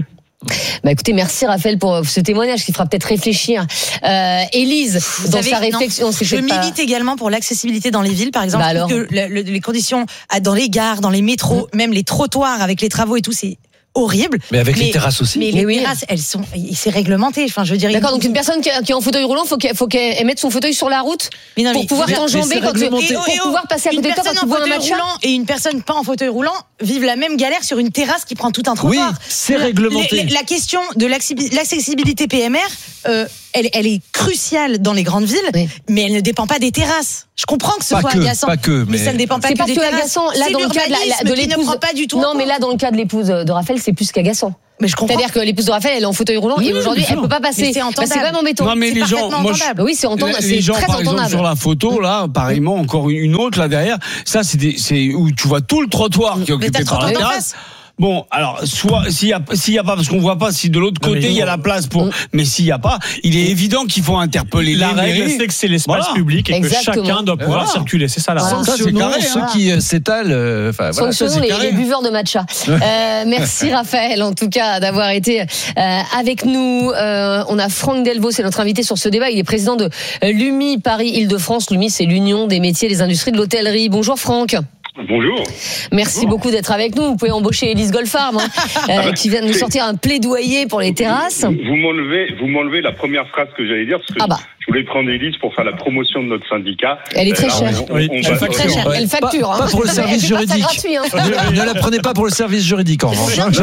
S14: Bah écoutez, merci Raphaël pour ce témoignage qui fera peut-être réfléchir. Euh, Élise,
S10: vous
S14: dans
S10: savez,
S14: sa réflexion,
S10: non, je milite pas... également pour l'accessibilité dans les villes, par exemple.
S14: Bah alors...
S10: que le, le, les conditions dans les gares, dans les métros, mmh. même les trottoirs avec les travaux et tout, c'est horrible.
S9: Mais avec
S10: mais,
S9: les terrasses aussi.
S10: Mais, mais les oui. terrasses, elles sont, c'est réglementé. Enfin, je veux dire.
S14: D'accord. Donc une personne qui, qui est en fauteuil roulant, faut qu'elle, faut qu'elle mette son fauteuil sur la route mais non, mais pour pouvoir t'enjamber quand tu, et, pour et, pouvoir oh, passer à côté de toi quand tu vois un match.
S10: Et une personne pas en fauteuil roulant vivent la même galère sur une terrasse qui prend tout un trottoir.
S9: Oui, c'est réglementé.
S10: La, la, la question de l'accessibilité P M R, euh, elle, elle est cruciale dans les grandes villes, oui. mais elle ne dépend pas des terrasses. Je comprends que ce
S9: pas
S10: soit
S9: que,
S10: agaçant,
S9: pas que, mais...
S10: mais ça ne dépend pas
S14: c'est
S10: que
S14: pas
S10: des
S14: que
S10: terrasses.
S14: Agaçant. Là,
S10: c'est
S14: dans le cas de, la, de l'épouse,
S10: ne prend pas du tout.
S14: Non, mais là, dans le cas de l'épouse de Raphaël, c'est plus qu'agaçant.
S10: Mais je comprends.
S14: C'est-à-dire que l'épouse de Raphaël, elle est en fauteuil roulant
S10: oui,
S14: et aujourd'hui, elle peut pas passer.
S10: Mais c'est entendable.
S14: Bah, c'est quand même embêtant.
S4: Non, mais
S14: c'est
S4: les gens, moi, je,
S14: oui, c'est entendable.
S4: Les, les gens,
S14: très
S4: par
S14: entendable.
S4: exemple, sur la photo, là, pareillement, encore une autre, là, derrière, ça, c'est des, c'est où tu vois tout le trottoir qui est occupé par la terrasse. Bon, alors, soit, s'il y a, s'il y a pas, parce qu'on voit pas si de l'autre côté, il y a la place pour, mais s'il y a pas, il est évident qu'il faut interpeller
S6: la
S4: les
S6: règle,
S4: mairies.
S6: c'est que c'est l'espace voilà. public et Exactement. que chacun doit pouvoir voilà. circuler. C'est ça la
S9: règle.
S6: Voilà.
S9: Sanctionnons
S4: carré,
S9: ceux
S4: hein.
S9: qui s'étalent, enfin, voilà.
S14: Sanctionnons les, les buveurs de matcha. euh, merci Raphaël, en tout cas, d'avoir été, euh, avec nous. Euh, on a Franck Delvaux, c'est notre invité sur ce débat. Il est président de l'U M I Paris-Île-de-France. L'U M I, c'est l'Union des métiers et des industries de l'hôtellerie. Bonjour Franck.
S12: Bonjour.
S14: Merci
S12: Bonjour.
S14: beaucoup d'être avec nous. Vous pouvez embaucher Élise Goldfarb, hein, euh, qui vient de nous sortir un plaidoyer pour les terrasses.
S12: Vous m'enlevez, vous m'enlevez la première phrase que j'allais dire, parce que ah bah. je voulais prendre Élise pour faire la promotion de notre syndicat.
S14: Elle est très
S12: Alors,
S14: chère.
S12: On, on,
S14: oui.
S12: on
S14: Elle,
S12: va,
S14: très chère. Elle facture.
S9: Pas,
S14: hein.
S9: pas pour le service juridique.
S14: Gratuit, hein.
S9: ne, ne la prenez pas pour le service juridique, en revanche.
S12: On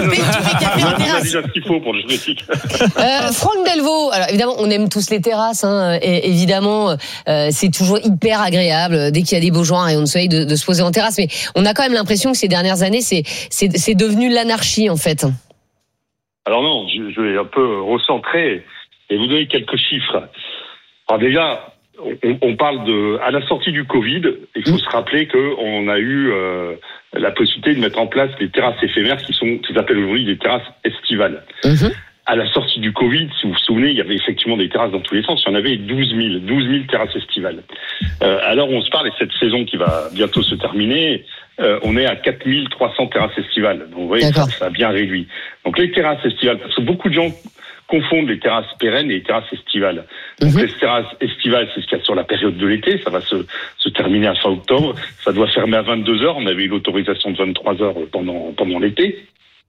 S12: a déjà ce qu'il faut pour le juridique.
S14: Euh, Franck Delvaux, alors évidemment, on aime tous les terrasses, hein, et évidemment, euh, c'est toujours hyper agréable dès qu'il y a des beaux jours et on se de, de se poser en terrasse, mais on a quand même l'impression que ces dernières années, c'est, c'est, c'est devenu l'anarchie, en fait.
S12: Alors non, je, je vais un peu recentrer et vous donner quelques chiffres. Alors déjà, on, on parle de, à la sortie du Covid, il faut mmh. se rappeler qu'on a eu euh, la possibilité de mettre en place des terrasses éphémères qui sont, qui s'appellent aujourd'hui des terrasses estivales. Mmh. À la sortie du Covid, si vous vous souvenez, il y avait effectivement des terrasses dans tous les sens. Il y en avait douze mille, douze mille terrasses estivales. Euh, alors on se parle, et cette saison qui va bientôt se terminer, euh, on est à quatre mille trois cents terrasses estivales. Donc vous voyez, ça, ça a bien réduit. Donc les terrasses estivales, parce que beaucoup de gens confondent les terrasses pérennes et les terrasses estivales. Donc mm-hmm. les terrasses estivales, c'est ce qu'il y a sur la période de l'été, ça va se, se terminer à fin octobre. Ça doit fermer à vingt-deux heures. On avait eu l'autorisation de vingt-trois heures pendant, pendant l'été.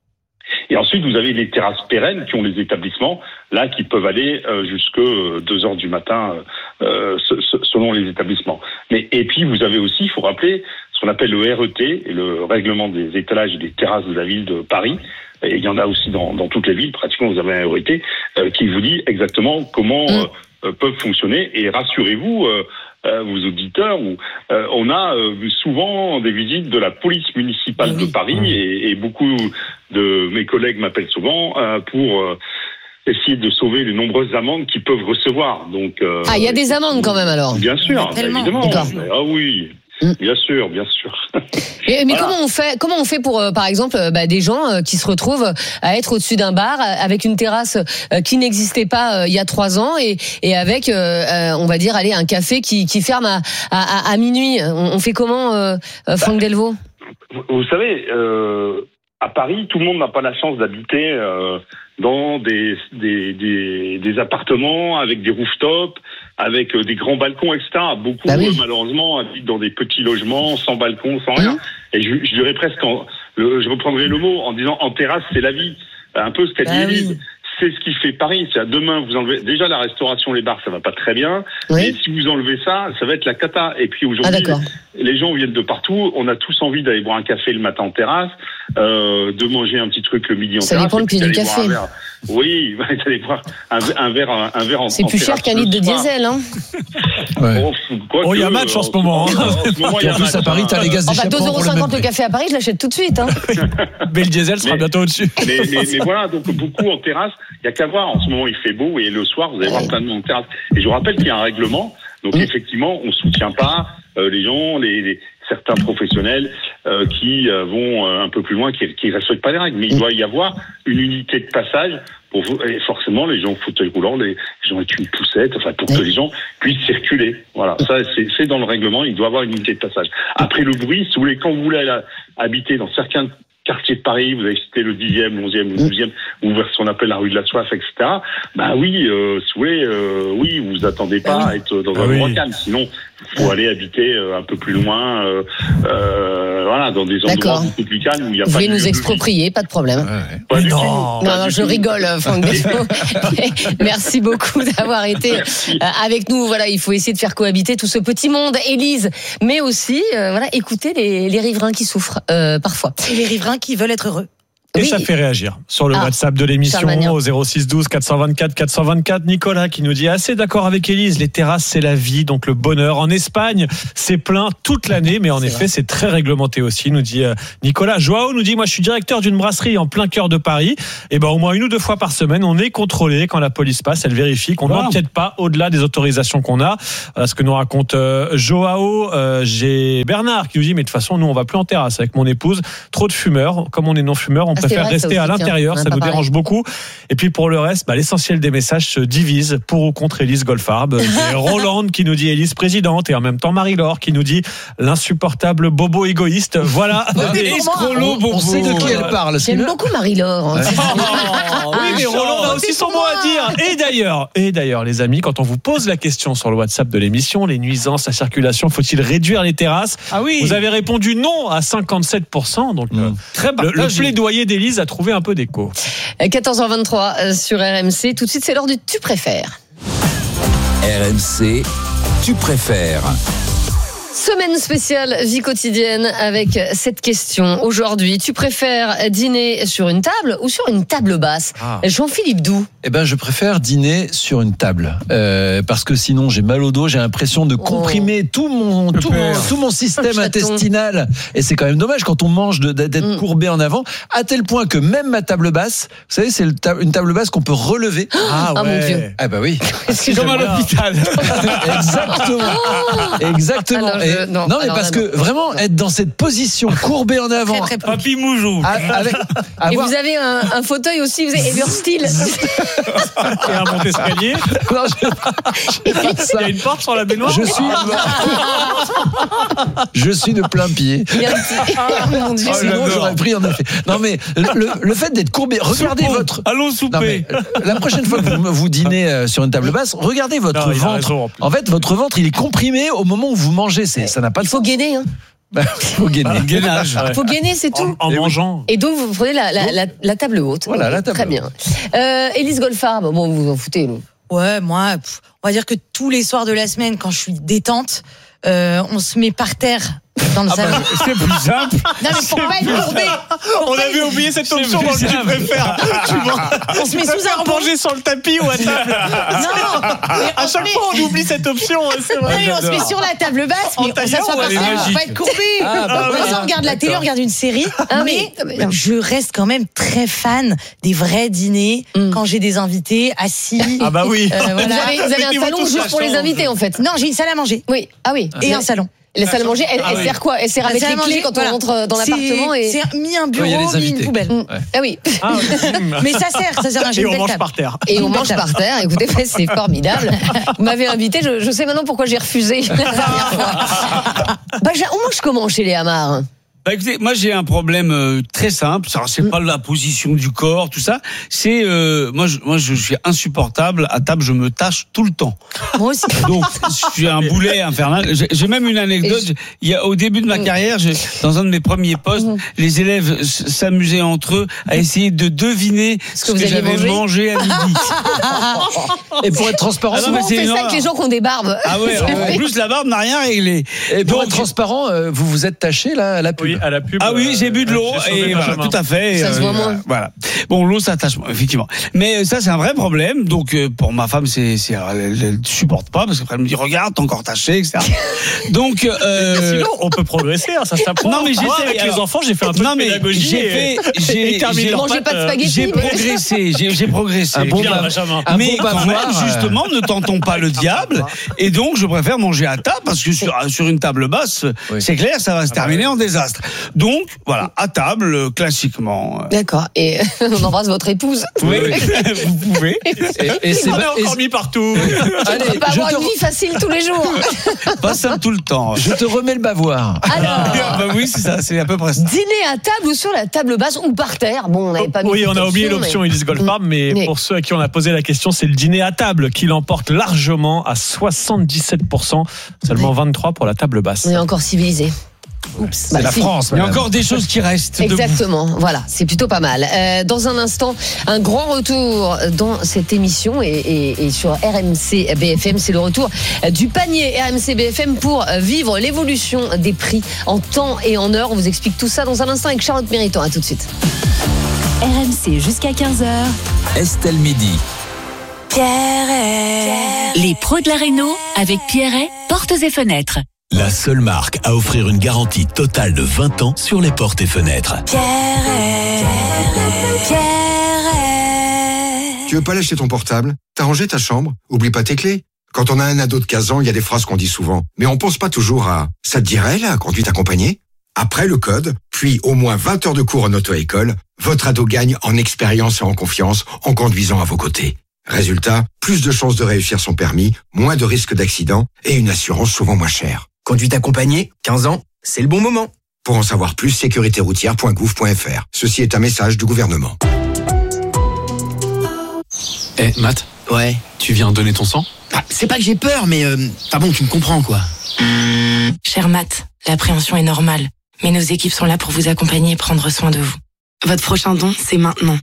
S12: Et ensuite, vous avez les terrasses pérennes qui ont les établissements, là, qui peuvent aller euh, jusque deux heures du matin, euh, ce, ce, selon les établissements. Mais et puis, vous avez aussi, il faut rappeler, ce qu'on appelle le R E T, et le règlement des étalages et des terrasses de la ville de Paris. Et il y en a aussi dans, dans toutes les villes, pratiquement, vous avez un R E T euh, qui vous dit exactement comment euh, peuvent fonctionner. Et rassurez-vous, euh, Euh, vos auditeurs, où euh, on a euh, souvent des visites de la police municipale oui. de Paris et, et beaucoup de mes collègues m'appellent souvent euh, pour euh, essayer de sauver les nombreuses amendes qu'ils peuvent recevoir. Donc euh,
S14: ah, il y a des amendes quand même alors.
S12: Bien sûr, bah, évidemment. Mais, ah oui. Bien sûr, bien sûr.
S14: Mais, mais voilà. comment on fait Comment on fait pour, euh, par exemple, euh, bah, des gens euh, qui se retrouvent à être au-dessus d'un bar euh, avec une terrasse euh, qui n'existait pas euh, il y a trois ans et, et avec, euh, euh, on va dire, allez, un café qui, qui ferme à, à, à minuit. On, on fait comment, euh, Franck bah, Delvaux?
S12: vous, vous savez, euh, à Paris, tout le monde n'a pas la chance d'habiter euh, dans des, des, des, des appartements avec des rooftops, avec des grands balcons, et cetera. Beaucoup, bah oui. euh, malheureusement, habitent dans des petits logements, sans balcon, sans rien. Mmh. Et je, je dirais presque, en, le, je reprendrai le mot en disant en terrasse, c'est la vie. Un peu ce qu'a dit Élise. Bah oui. C'est ce qui fait Paris. C'est à demain, vous enlevez déjà la restauration, les bars, ça va pas très bien. Oui. Mais si vous enlevez ça, ça va être la cata. Et puis aujourd'hui, ah, les gens viennent de partout. On a tous envie d'aller boire un café le matin en terrasse, euh, de manger un petit truc le midi en
S14: ça
S12: terrasse.
S14: Ça dépend le prix du café.
S12: Verre, Oui, vous allez voir un, un verre, un, un verre en.
S14: C'est
S12: en
S14: plus cher qu'un litre de diesel, hein.
S12: Ouais. Oh,
S6: il y a match en ce moment.
S12: En, en ce moment, il y a
S9: En plus,
S12: match,
S9: à Paris, t'as les gaz
S14: Oh, bah,
S9: d'échappement
S14: deux euros
S9: pour le même
S14: cinquante le
S9: prix.
S14: café à Paris, je l'achète tout de suite, hein.
S6: Mais le diesel sera
S12: Mais-
S6: bientôt au-dessus.
S12: Mais, mais, mais voilà, donc beaucoup en terrasse, il y a qu'à voir. En ce moment, il fait beau et le soir, vous allez voir plein de monde en terrasse. Et je vous rappelle qu'il y a un règlement. Donc effectivement, on soutient pas euh, les gens, les, les certains professionnels euh, qui euh, vont euh, un peu plus loin, qui qui respectent pas les règles. Mais il doit y avoir une unité de passage pour vous, et forcément les gens au fauteuil roulant, les gens avec une poussette, enfin pour que les gens puissent circuler. Voilà, ça c'est, c'est dans le règlement. Il doit y avoir une unité de passage. Après le bruit, si vous voulez, quand vous voulez aller habiter dans certains quartier de Paris, vous avez cité le dixième, l'onzième, le douzième, ou vers ce qu'on appelle la rue de la Soif, et cetera. Bah oui, euh, si vous voulez, euh, oui, vous vous attendez pas à être dans un endroit calme. Sinon, il faut aller habiter euh, un peu plus loin, euh, euh, voilà, dans des endroits
S14: D'accord.
S12: beaucoup plus calmes où il y a
S14: Vous
S12: pas
S14: voulez
S12: de
S14: nous
S12: lieu de
S14: exproprier, pas de problème.
S12: Pas du tout.
S14: Non, non, je rigole, Franck Desfaux. Merci beaucoup d'avoir été euh, avec nous. Voilà, il faut essayer de faire cohabiter tout ce petit monde, Élise, mais aussi, euh, voilà, écouter les, les riverains qui souffrent euh, parfois.
S10: Et les riverains qui veulent être heureux.
S6: Et
S14: Oui.
S6: ça fait réagir sur le
S14: Ah,
S6: WhatsApp de l'émission
S14: Charles Magnin.
S6: au zéro six douze quatre cent vingt-quatre quatre cent vingt-quatre. Nicolas qui nous dit assez d'accord avec Élise, les terrasses c'est la vie, donc le bonheur. En Espagne, c'est plein toute l'année, mais en
S14: C'est
S6: effet
S14: vrai.
S6: c'est très réglementé aussi, nous dit euh, Nicolas. Joao nous dit, moi je suis directeur d'une brasserie en plein cœur de Paris, et ben au moins une ou deux fois par semaine on est contrôlé quand la police passe, elle vérifie qu'on
S4: Wow.
S6: n'empiète pas au-delà des autorisations qu'on a. Voilà ce que nous raconte euh, Joao. Euh, j'ai Bernard qui nous dit, mais de toute façon nous on va plus en terrasse avec mon épouse, trop de fumeurs, comme on est non fumeur, on
S14: Ah, c'est
S6: préfère
S14: vrai, ça
S6: rester à
S14: aussi, tiens.
S6: l'intérieur,
S14: On a
S6: ça
S14: pas
S6: nous
S14: parlé.
S6: dérange beaucoup. Et puis pour le reste, bah, l'essentiel des messages se divise pour ou contre Élise Goldfarb. C'est Roland qui nous dit Élise présidente, et en même temps Marie-Laure qui nous dit l'insupportable bobo égoïste. Voilà.
S14: mais
S6: Escrolo
S9: On, on sait de qui elle parle. c'est
S14: J'aime
S9: le-
S14: beaucoup Marie-Laure. hein.
S6: Oh, oui, mais Roland a aussi son mot à dire. Et d'ailleurs, et d'ailleurs, les amis, quand on vous pose la question sur le WhatsApp de l'émission, les nuisances, la circulation, faut-il réduire les terrasses?
S4: Ah oui.
S6: Vous avez répondu non à cinquante-sept pour cent. Donc, euh,
S4: Très
S6: le, le
S4: partagé.
S6: plaidoyer d'Élise a trouvé un peu d'écho.
S14: quatorze heures vingt-trois euh, sur R M C. Tout de suite, c'est l'heure du Tu préfères.
S3: R M C, tu préfères.
S14: Semaine spéciale vie quotidienne avec cette question. Aujourd'hui, tu préfères dîner sur une table ou sur une table basse?
S9: Ah.
S14: Jean-Philippe Doux.
S9: Eh ben, je préfère dîner sur une table euh, parce que sinon j'ai mal au dos, j'ai l'impression de comprimer tout mon tout mon, tout mon système
S14: Chaton.
S9: intestinal, et c'est quand même dommage quand on mange de- d'être
S14: Mm.
S9: courbé en avant, à tel point que même ma table basse, vous savez, c'est le ta- une table basse qu'on peut relever.
S14: Ah, mon Dieu.
S9: Ah bah oui.
S6: C'est comme à l'hôpital.
S9: Exactement. Exactement.
S14: Ah non, je-
S9: Et-
S14: non,
S9: non, mais
S14: alors
S9: parce
S14: là,
S9: que vraiment être dans cette position courbée en avant,
S10: Très, très peu.
S4: Papy Moujou.
S9: a- avec,
S14: Et
S9: avoir-
S14: vous avez un, un fauteuil aussi, vous avez Eversteel.
S6: Et un monte escalier.
S9: Non, je-
S6: Il y a une porte sur la baignoire.
S9: Je suis, je suis de plein pied.
S14: Il y a un petit- Ah, mon Dieu.
S9: Oh, Sinon, j'aurais pris en effet. Non, mais le, le fait d'être courbé, regardez
S4: Soupe.
S9: votre.
S4: Allons
S9: Non,
S4: souper.
S9: mais, euh, la prochaine fois que vous, vous dînez euh, sur une table basse, regardez votre
S6: Non, il a
S9: ventre.
S6: raison, en plus.
S9: En fait, votre ventre, il est comprimé au moment où vous mangez. C'est, ça n'a pas de
S14: Il faut
S9: sens.
S14: gainer, hein.
S9: Il faut gainer.
S4: Gainage.
S6: Ouais.
S14: Il faut gainer, c'est tout.
S6: En, en mangeant.
S14: Et donc, vous prenez la, la, la, la table haute.
S9: Voilà, la table
S14: Très bien. Euh, Élise Goldfarb, bon, vous vous en foutez, nous.
S10: Ouais, moi, pff, on va dire que tous les soirs de la semaine, quand je suis détente, euh, on se met par terre dans le
S4: Ah
S10: salon.
S4: bah, c'est plus simple.
S10: Non, mais pour pas être courbé.
S6: On avait oublié cette option dans le tu préfères. Tu
S10: On se met sous un pont.
S6: manger sur le tapis ou à table.
S10: Non, mais
S6: À
S10: on
S6: chaque
S10: met-
S6: fois, on oublie cette option. hein, C'est vrai.
S10: Oui, on se met sur la table basse,
S6: En
S10: mais on
S6: tailleur
S10: s'assoit
S6: ou
S10: par
S6: elle est
S10: terre pour
S6: magique
S10: pas être courbé.
S9: Ah, bah
S10: Comme
S9: oui.
S10: ça, on regarde la télé, on regarde une série.
S14: Ah,
S10: mais
S14: mais- mais-
S10: je reste quand même très fan des vrais dîners
S14: Mm.
S10: quand j'ai des invités assis.
S6: Ah bah oui.
S10: Euh,
S14: Vous
S10: voilà.
S14: avez, vous avez
S6: Mais
S14: un
S6: qui vont
S14: salon
S6: tous
S14: juste
S6: la
S14: pour les
S6: chambre.
S14: invités, en fait.
S10: Non, j'ai une salle à manger
S14: Oui. Ah oui.
S10: et un salon.
S14: La salle à manger, elle,
S6: Ah
S14: elle
S6: oui.
S14: sert quoi? Elle sert à
S10: La
S14: mettre
S10: salle
S14: les
S10: à
S14: clés
S10: manger,
S14: quand
S10: voilà.
S14: on rentre dans
S10: C'est-
S14: l'appartement et.
S10: C'est mis un
S9: il y a
S10: bureau,
S9: les
S10: mis une
S9: invités.
S10: poubelle.
S14: Mm. Ah oui.
S6: Ah, ok.
S10: Mais ça sert, ça sert à
S6: Et
S10: une
S6: on
S10: belle
S6: mange
S10: table.
S6: par terre.
S14: Et on
S10: Une belle
S14: mange
S10: table.
S14: par terre. Écoutez, c'est formidable. Vous m'avez invité, je, je sais maintenant pourquoi j'ai refusé la dernière fois. Bah, j'ai- on mange comment chez les Hamars?
S4: Bah écoutez, moi j'ai un problème euh, très simple. Alors, c'est pas la position du corps, tout ça. C'est euh, moi, je, moi je suis insupportable. À table, je me tâche tout le temps.
S10: Moi aussi.
S4: Donc je suis un boulet infernal. J'ai j'ai même une anecdote.
S14: Et
S4: Il y a au début de ma carrière, j'ai- dans un de mes premiers postes, les élèves s- s'amusaient entre eux à essayer de deviner ce
S14: que
S4: que,
S14: vous aviez
S4: j'avais
S14: mangé
S4: mangé à midi.
S9: Et pour être transparent,
S4: Ah non, mais
S14: On
S4: c'est
S14: fait ça
S4: énorme.
S14: avec les gens qui ont des barbes.
S4: Ah ouais. En plus, la barbe n'a rien réglé.
S9: et pour
S4: Donc-
S9: être transparent, euh, vous vous êtes taché là, à la pub.
S6: Oui, Oui, à la pub.
S4: Ah oui, j'ai bu de l'eau et voilà, tout à fait.
S14: Ça se voit moins.
S4: Voilà. Bon, l'eau s'attache, effectivement. Mais ça, c'est un vrai problème. Donc, pour ma femme, c'est, c'est, elle, elle supporte pas parce qu'après elle me dit, regarde, t'es encore taché, et cetera. Donc, euh...
S6: sinon, on peut progresser. Hein, ça s'apprend.
S4: Non, mais j'ai
S6: Moi,
S4: fait,
S6: avec
S4: alors,
S6: les enfants, j'ai fait un peu
S4: non,
S6: de pédagogie.
S4: J'ai fait, j'ai,
S14: j'ai mangé pas de spaghettis.
S4: J'ai progressé, j'ai, j'ai progressé.
S9: Un bon
S4: Bien,
S9: Benjamin. Un
S4: mais
S9: bon
S4: quand
S9: bavoir,
S4: même, justement, ne tentons pas le diable. Et donc, je préfère manger à table parce que sur, sur une table basse,
S9: Oui.
S4: c'est clair, ça va se terminer en désastre. Donc, voilà, à table, classiquement.
S14: D'accord. Et on embrasse votre épouse.
S4: Oui, vous pouvez.
S9: Et, et c'est
S6: On est
S9: et
S6: encore
S9: c'est-
S6: mis partout.
S9: Allez,
S14: On peut pas
S9: je
S14: avoir
S9: te,
S14: une vie facile tous les jours.
S4: Pas simple tout le temps.
S9: je te remets le bavoir.
S14: Alors,
S4: Bah oui, c'est ça, c'est à peu près ça.
S14: dîner à table ou sur la table basse ou par terre. Bon, on n'avait pas mis
S6: Oui,
S14: cette
S6: on a oublié
S14: option,
S6: l'option
S14: mais-
S6: Elise Gold Farm, mais
S14: Mais-
S6: pour ceux à qui on a posé la question, c'est le dîner à table qui l'emporte largement à soixante-dix-sept pour cent, seulement vingt-trois pour la table basse.
S14: On est encore civilisé. Oups.
S9: C'est
S14: Bah,
S9: la
S14: si.
S9: France,
S4: Il y a
S9: madame.
S4: encore des choses qui restent. debout.
S14: Exactement, voilà, c'est plutôt pas mal. Euh, dans un instant, un grand retour dans cette émission et, et, et sur R M C B F M, c'est le retour du panier R M C B F M pour vivre l'évolution des prix en temps et en heure. On vous explique tout ça dans un instant avec Charlotte Méritant. À tout de suite.
S18: R M C jusqu'à quinze heures.
S3: Estelle Midi.
S18: Pierret. Les pros de la réno avec Pierret, portes et fenêtres.
S2: La seule marque à offrir une garantie totale de vingt ans sur les portes et fenêtres.
S18: Pierret. Pierret.
S13: Tu veux pas lâcher ton portable? T'as rangé ta chambre? Oublie pas tes clés. Quand on a un ado de quinze ans, il y a des phrases qu'on dit souvent. Mais on pense pas toujours à « ça te dirait, la conduite accompagnée ?» Après le code, puis au moins vingt heures de cours en auto-école, votre ado gagne en expérience et en confiance en conduisant à vos côtés. Résultat, plus de chances de réussir son permis, moins de risques d'accident et une assurance souvent moins chère.
S15: Conduite accompagnée, quinze ans, c'est le bon moment.
S13: Pour en savoir plus, sécurité routière point gouv point f r. Ceci est un message du gouvernement.
S27: Eh, Matt,
S15: Ouais.
S27: tu viens donner ton sang?
S15: Bah, c'est pas que j'ai peur, mais euh, enfin bon, tu me comprends quoi.
S16: Cher Matt, l'appréhension est normale, mais nos équipes sont là pour vous accompagner et prendre soin de vous. Votre prochain don, c'est maintenant.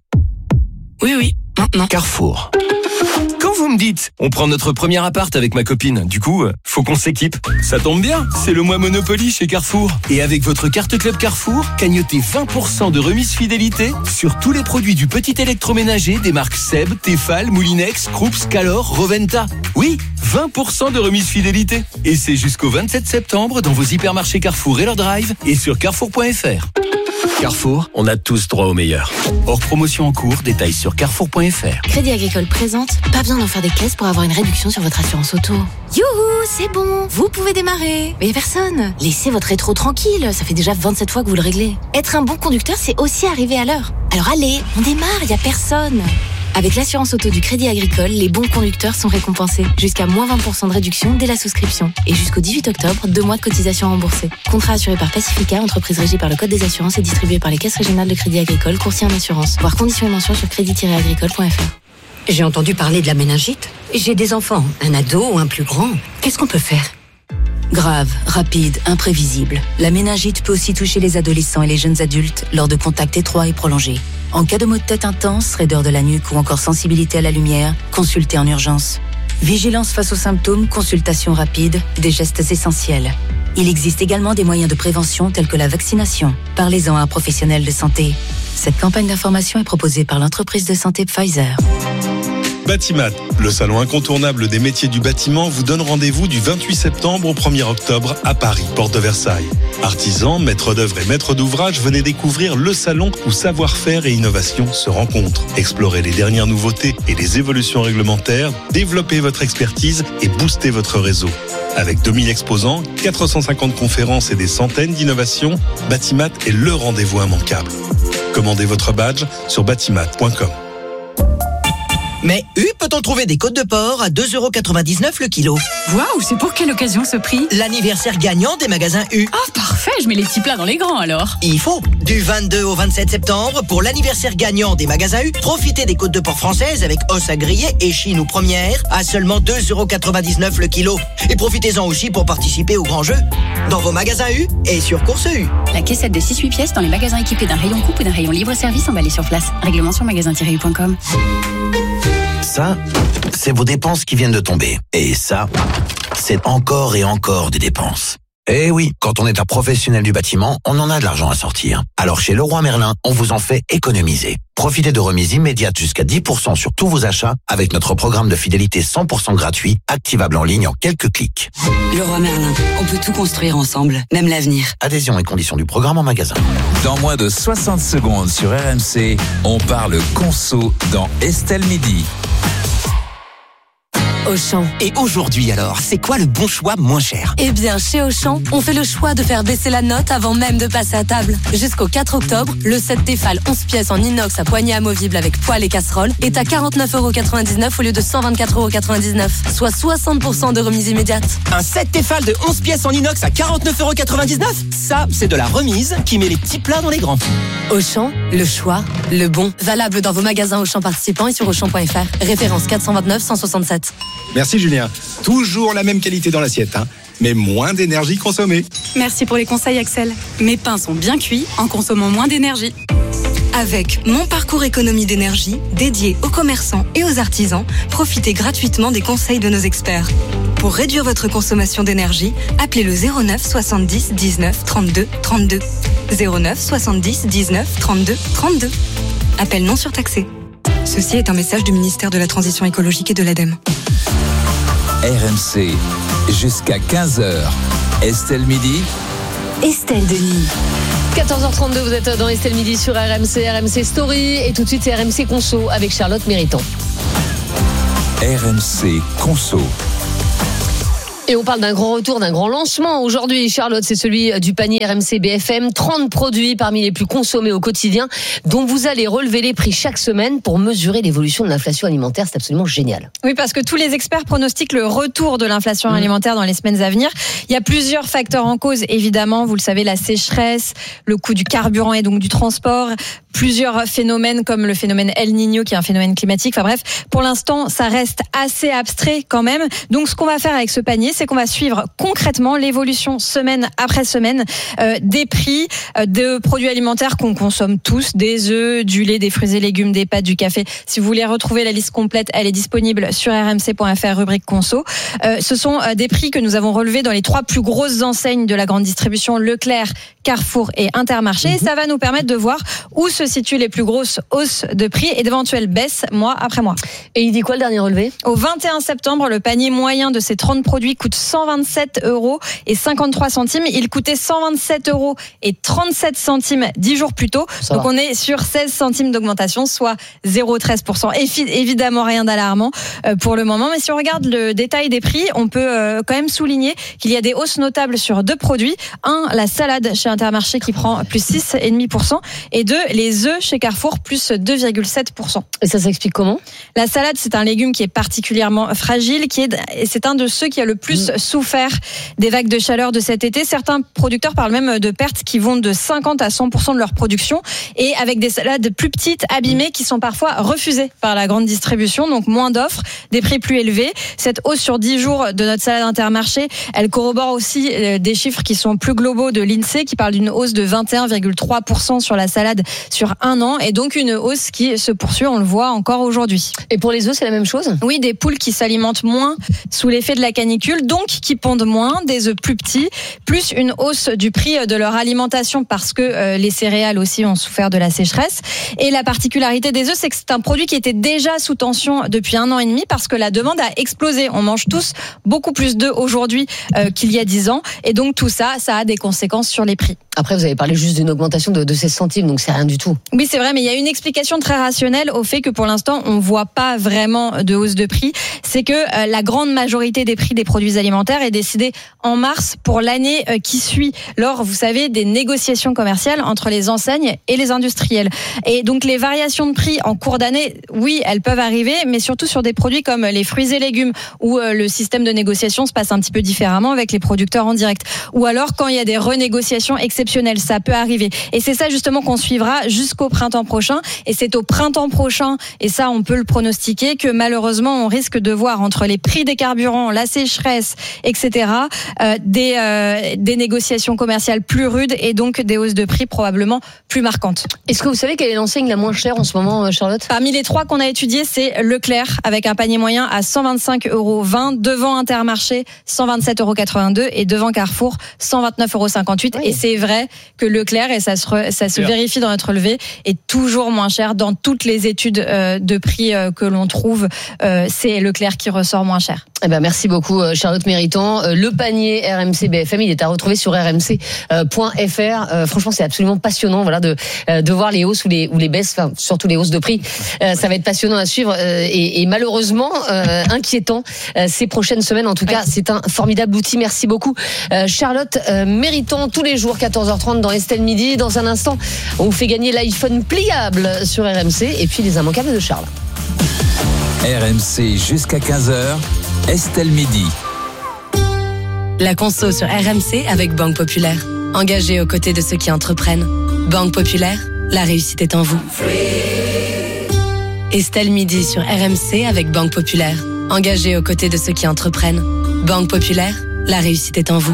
S16: Oui, oui, maintenant.
S15: Carrefour. Quand vous me dites, on prend notre premier appart avec ma copine, du coup, euh, faut qu'on s'équipe. Ça tombe bien, c'est le mois Monopoly chez Carrefour. Et avec votre carte Club Carrefour, cagnotez vingt pour cent de remise fidélité sur tous les produits du petit électroménager des marques Seb, Tefal, Moulinex, Krups, Calor, Roventa. Oui, vingt pour cent de remise fidélité. Et c'est jusqu'au vingt-sept septembre dans vos hypermarchés Carrefour et leur drive et sur carrefour point f r. Carrefour, on a tous droit au meilleur. Hors promotion en cours, détails sur carrefour point f r.
S16: Crédit Agricole présente, pas besoin d'en faire des caisses pour avoir une réduction sur votre assurance auto. Youhou, c'est bon, vous pouvez démarrer. Mais y a personne. Laissez votre rétro tranquille, ça fait déjà vingt-sept fois que vous le réglez. Être un bon conducteur, c'est aussi arriver à l'heure. Alors allez, on démarre, y a personne. Avec l'assurance auto du Crédit Agricole, les bons conducteurs sont récompensés. Jusqu'à moins vingt pour cent de réduction dès la souscription. Et jusqu'au dix-huit octobre, deux mois de cotisation remboursée. Contrat assuré par Pacifica, entreprise régie par le Code des assurances et distribué par les caisses régionales de Crédit Agricole, courtier en assurance. Voir conditions et mentions sur crédit tiret agricole point f r.
S17: J'ai entendu parler de la méningite. J'ai des enfants, un ado ou un plus grand. Qu'est-ce qu'on peut faire?
S7: Grave, rapide, imprévisible. La méningite peut aussi toucher les adolescents et les jeunes adultes lors de contacts étroits et prolongés. En cas de maux de tête intense, raideur de la nuque ou encore sensibilité à la lumière, consultez en urgence. Vigilance face aux symptômes, consultation rapide, des gestes essentiels. Il existe également des moyens de prévention tels que la vaccination. Parlez-en à un professionnel de santé. Cette campagne d'information est proposée par l'entreprise de santé Pfizer.
S19: Batimat, le salon incontournable des métiers du bâtiment, vous donne rendez-vous du vingt-huit septembre au premier octobre à Paris, porte de Versailles. Artisans, maîtres d'œuvre et maîtres d'ouvrage, venez découvrir le salon où savoir-faire et innovation se rencontrent. Explorez les dernières nouveautés et les évolutions réglementaires, développez votre expertise et boostez votre réseau. Avec deux mille exposants, quatre cent cinquante conférences et des centaines d'innovations, Batimat est le rendez-vous immanquable. Commandez votre badge sur batimat point com.
S15: Mais U peut-on trouver des côtes de porc à deux euros quatre-vingt-dix-neuf le kilo?
S20: Waouh, c'est pour quelle occasion ce prix?
S15: L'anniversaire gagnant des magasins U.
S20: Oh, parfait, je mets les petits plats dans les grands alors.
S15: Il faut. Du vingt-deux au vingt-sept septembre, pour l'anniversaire gagnant des magasins U, profitez des côtes de porc françaises avec os à griller et chine ou première à seulement deux euros quatre-vingt-dix-neuf le kilo. Et profitez-en aussi pour participer au grand jeu dans vos magasins U et sur Course U.
S20: La caissette de six huit pièces dans les magasins équipés d'un rayon coupe et d'un rayon libre-service emballé sur place. Règlement sur magasin tiret u point com.
S21: Ça, c'est vos dépenses qui viennent de tomber. Et ça, c'est encore et encore des dépenses.
S1: Eh oui, quand on est un professionnel du bâtiment, on en a de l'argent à sortir. Alors chez Leroy Merlin, on vous en fait économiser. Profitez de remises immédiates jusqu'à dix pour cent sur tous vos achats avec notre programme de fidélité cent pour cent gratuit, activable en ligne en quelques clics.
S5: Leroy Merlin, on peut tout construire ensemble, même l'avenir.
S1: Adhésion et conditions du programme en magasin.
S3: Dans moins de soixante secondes sur R M C, on parle conso dans Estelle Midi.
S8: Auchan.
S22: Et aujourd'hui alors, c'est quoi le bon choix moins cher?
S8: Eh bien, chez Auchan, on fait le choix de faire baisser la note avant même de passer à table. Jusqu'au quatre octobre, le set Tefal onze pièces en inox à poignée amovible avec poêle et casserole est à quarante-neuf euros quatre-vingt-dix-neuf au lieu de cent vingt-quatre euros quatre-vingt-dix-neuf, soit soixante pour cent de remise immédiate.
S22: Un set Tefal de onze pièces en inox à quarante-neuf euros quatre-vingt-dix-neuf? Ça, c'est de la remise qui met les petits plats dans les grands.
S8: Auchan, le choix, le bon. Valable dans vos magasins Auchan participants et sur auchan point f r. Référence quatre cent vingt-neuf cent soixante-sept.
S23: Merci Julien. Toujours la même qualité dans l'assiette, hein, mais moins d'énergie consommée.
S24: Merci pour les conseils Axel. Mes pains sont bien cuits en consommant moins d'énergie.
S25: Avec Mon Parcours Économie d'énergie, dédié aux commerçants et aux artisans, profitez gratuitement des conseils de nos experts. Pour réduire votre consommation d'énergie, appelez le zéro neuf soixante-dix dix-neuf trente-deux trente-deux. zéro neuf soixante-dix dix-neuf trente-deux trente-deux. Appel non surtaxé. Ceci est un message du ministère de la Transition écologique et de l'ADEME.
S3: R M C, jusqu'à quinze heures. Estelle Midi.
S8: Estelle Denis.
S14: quatorze heures trente-deux, vous êtes dans Estelle Midi sur R M C, R M C Story. Et tout de suite, c'est R M C Conso avec Charlotte Méritant.
S3: R M C Conso.
S14: Et on parle d'un grand retour, d'un grand lancement. Aujourd'hui, Charlotte, c'est celui du panier R M C B F M. trente produits parmi les plus consommés au quotidien, dont vous allez relever les prix chaque semaine pour mesurer l'évolution de l'inflation alimentaire. C'est absolument génial.
S10: Oui, parce que tous les experts pronostiquent le retour de l'inflation mmh. alimentaire dans les semaines à venir. Il y a plusieurs facteurs en cause, évidemment. Vous le savez, la sécheresse, le coût du carburant et donc du transport. Plusieurs phénomènes comme le phénomène El Niño, qui est un phénomène climatique. Enfin bref, pour l'instant, ça reste assez abstrait quand même. Donc, ce qu'on va faire avec ce panier, c'est qu'on va suivre concrètement l'évolution semaine après semaine euh, des prix euh, de produits alimentaires qu'on consomme tous, des œufs, du lait, des fruits et légumes, des pâtes, du café. Si vous voulez retrouver la liste complète, elle est disponible sur r m c point f r, rubrique conso. Euh, ce sont euh, des prix que nous avons relevés dans les trois plus grosses enseignes de la grande distribution, Leclerc, Carrefour et Intermarché. Mmh. Et ça va nous permettre de voir où se situent les plus grosses hausses de prix et d'éventuelles baisses mois après mois.
S14: Et il dit quoi le dernier relevé?
S10: Au vingt et un septembre, le panier moyen de ces trente produits coûte cent vingt-sept euros et cinquantre-trois centimes. Il coûtait cent vingt-sept euros et trente-sept centimes dix jours plus tôt. Ça Donc va. On est sur seize centimes d'augmentation, soit zéro virgule treize pour cent. Évidemment, rien d'alarmant pour le moment. Mais si on regarde le détail des prix, on peut quand même souligner qu'il y a des hausses notables sur deux produits. Un, la salade chez Intermarché qui prend plus six virgule cinq pour cent. Et deux, les œufs chez Carrefour plus deux virgule sept pour cent.
S14: Et ça s'explique comment?
S10: La salade, c'est un légume qui est particulièrement fragile, qui est, et c'est un de ceux qui a le plus mmh. souffert des vagues de chaleur de cet été. Certains producteurs parlent même de pertes qui vont de cinquante à cent pour cent de leur production, et avec des salades plus petites, abîmées, qui sont parfois refusées par la grande distribution, donc moins d'offres, des prix plus élevés. Cette hausse sur dix jours de notre salade Intermarché, elle corrobore aussi des chiffres qui sont plus globaux de l'INSEE, qui parle d'une hausse de vingt et un virgule trois pour cent sur la salade sur un an, et donc une hausse qui se poursuit, on le voit encore aujourd'hui.
S14: Et pour les œufs, c'est la même chose?
S10: Oui, des poules qui s'alimentent moins sous l'effet de la canicule, donc qui pondent moins, des œufs plus petits, plus une hausse du prix de leur alimentation parce que euh, les céréales aussi ont souffert de la sécheresse. Et la particularité des œufs, c'est que c'est un produit qui était déjà sous tension depuis un an et demi parce que la demande a explosé. On mange tous beaucoup plus d'œufs aujourd'hui euh, qu'il y a dix ans, et donc tout ça, ça a des conséquences sur les prix.
S14: Après, vous avez parlé juste d'une augmentation de, de seize centimes, donc c'est rien du tout.
S10: Oui, c'est vrai, mais il y a une explication très rationnelle au fait que pour l'instant, on voit pas vraiment de hausse de prix. C'est que euh, la grande majorité des prix des produits alimentaires est décidée en mars pour l'année euh, qui suit, lors, vous savez, des négociations commerciales entre les enseignes et les industriels. Et donc, les variations de prix en cours d'année, oui, elles peuvent arriver, mais surtout sur des produits comme les fruits et légumes, où euh, le système de négociation se passe un petit peu différemment avec les producteurs en direct. Ou alors, quand il y a des renégociations exceptionnelles, ça peut arriver. Et c'est ça, justement, qu'on suivra jusqu'au printemps prochain. Et c'est au printemps prochain, et ça, on peut le pronostiquer, que malheureusement, on risque de voir entre les prix des carburants, la sécheresse,
S2: pièces, et cetera. Euh, des, euh, des négociations commerciales plus rudes et donc des hausses de prix probablement plus marquantes.
S14: Est-ce que vous savez quelle est l'enseigne la moins chère en ce moment, Charlotte ?
S2: Parmi les trois qu'on a étudiés, c'est Leclerc avec un panier moyen à cent vingt-cinq euros vingt, devant Intermarché cent vingt-sept euros quatre-vingt-deux et devant Carrefour cent vingt-neuf euros cinquante-huit. Oui. Et c'est vrai que Leclerc, et ça se, re, ça se vérifie dans notre relevé, est toujours moins cher dans toutes les études euh, de prix euh, que l'on trouve. Euh, c'est Leclerc qui ressort moins cher.
S14: Eh ben, merci beaucoup Charlotte Méritant. Le panier R M C B F M, il est à retrouver sur r m c point f r. Euh, franchement, c'est absolument passionnant, voilà, de de voir les hausses ou les ou les baisses, enfin surtout les hausses de prix. Euh, ça va être passionnant à suivre euh, et, et malheureusement euh, inquiétant euh, ces prochaines semaines. En tout cas, c'est un formidable outil. Merci beaucoup euh, Charlotte euh, Méritant. Tous les jours quatorze heures trente dans Estelle Midi. Dans un instant, on vous fait gagner l'iPhone pliable sur R M C et puis les immanquables de Charles.
S3: R M C jusqu'à quinze heures. Estelle Midi.
S8: La conso sur R M C avec Banque Populaire. Engagée aux côtés de ceux qui entreprennent. Banque Populaire, la réussite est en vous. Estelle Midi sur R M C avec Banque Populaire. Engagée aux côtés de ceux qui entreprennent. Banque Populaire, la réussite est en vous.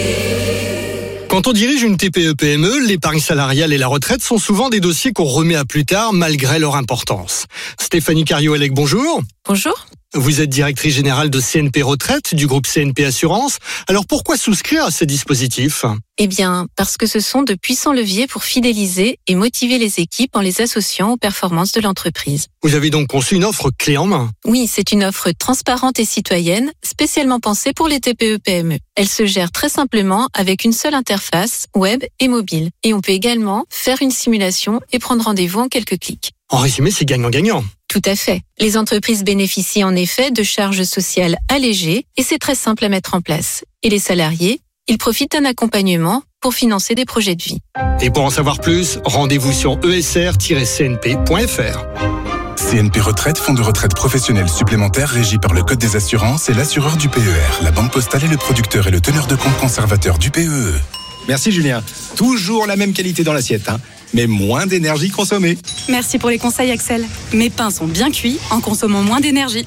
S4: Quand on dirige une T P E P M E, l'épargne salariale et la retraite sont souvent des dossiers qu'on remet à plus tard malgré leur importance. Stéphanie Cario-Elec, bonjour.
S2: Bonjour.
S4: Vous êtes directrice générale de C N P Retraite du groupe C N P Assurance. Alors pourquoi souscrire à ces dispositifs ?
S6: Eh bien, parce que ce sont de puissants leviers pour fidéliser et motiver les équipes en les associant aux performances de l'entreprise.
S4: Vous avez donc conçu une offre clé en main ?
S6: Oui, c'est une offre transparente et citoyenne, spécialement pensée pour les T P E P M E. Elle se gère très simplement avec une seule interface, web et mobile. Et on peut également faire une simulation et prendre rendez-vous en quelques clics.
S4: En résumé, c'est gagnant-gagnant.
S6: Tout à fait. Les entreprises bénéficient en effet de charges sociales allégées et c'est très simple à mettre en place. Et les salariés, ils profitent d'un accompagnement pour financer des projets de vie.
S4: Et pour en savoir plus, rendez-vous sur e s r tiret c n p point f r.
S9: C N P Retraite, fonds de retraite professionnel supplémentaire régi par le Code des assurances et l'assureur du P E R. La Banque Postale est le producteur et le teneur de compte conservateur du P E E.
S23: Merci Julien. Toujours la même qualité dans l'assiette, hein, mais moins d'énergie consommée.
S24: Merci pour les conseils Axel. Mes pains sont bien cuits en consommant moins d'énergie.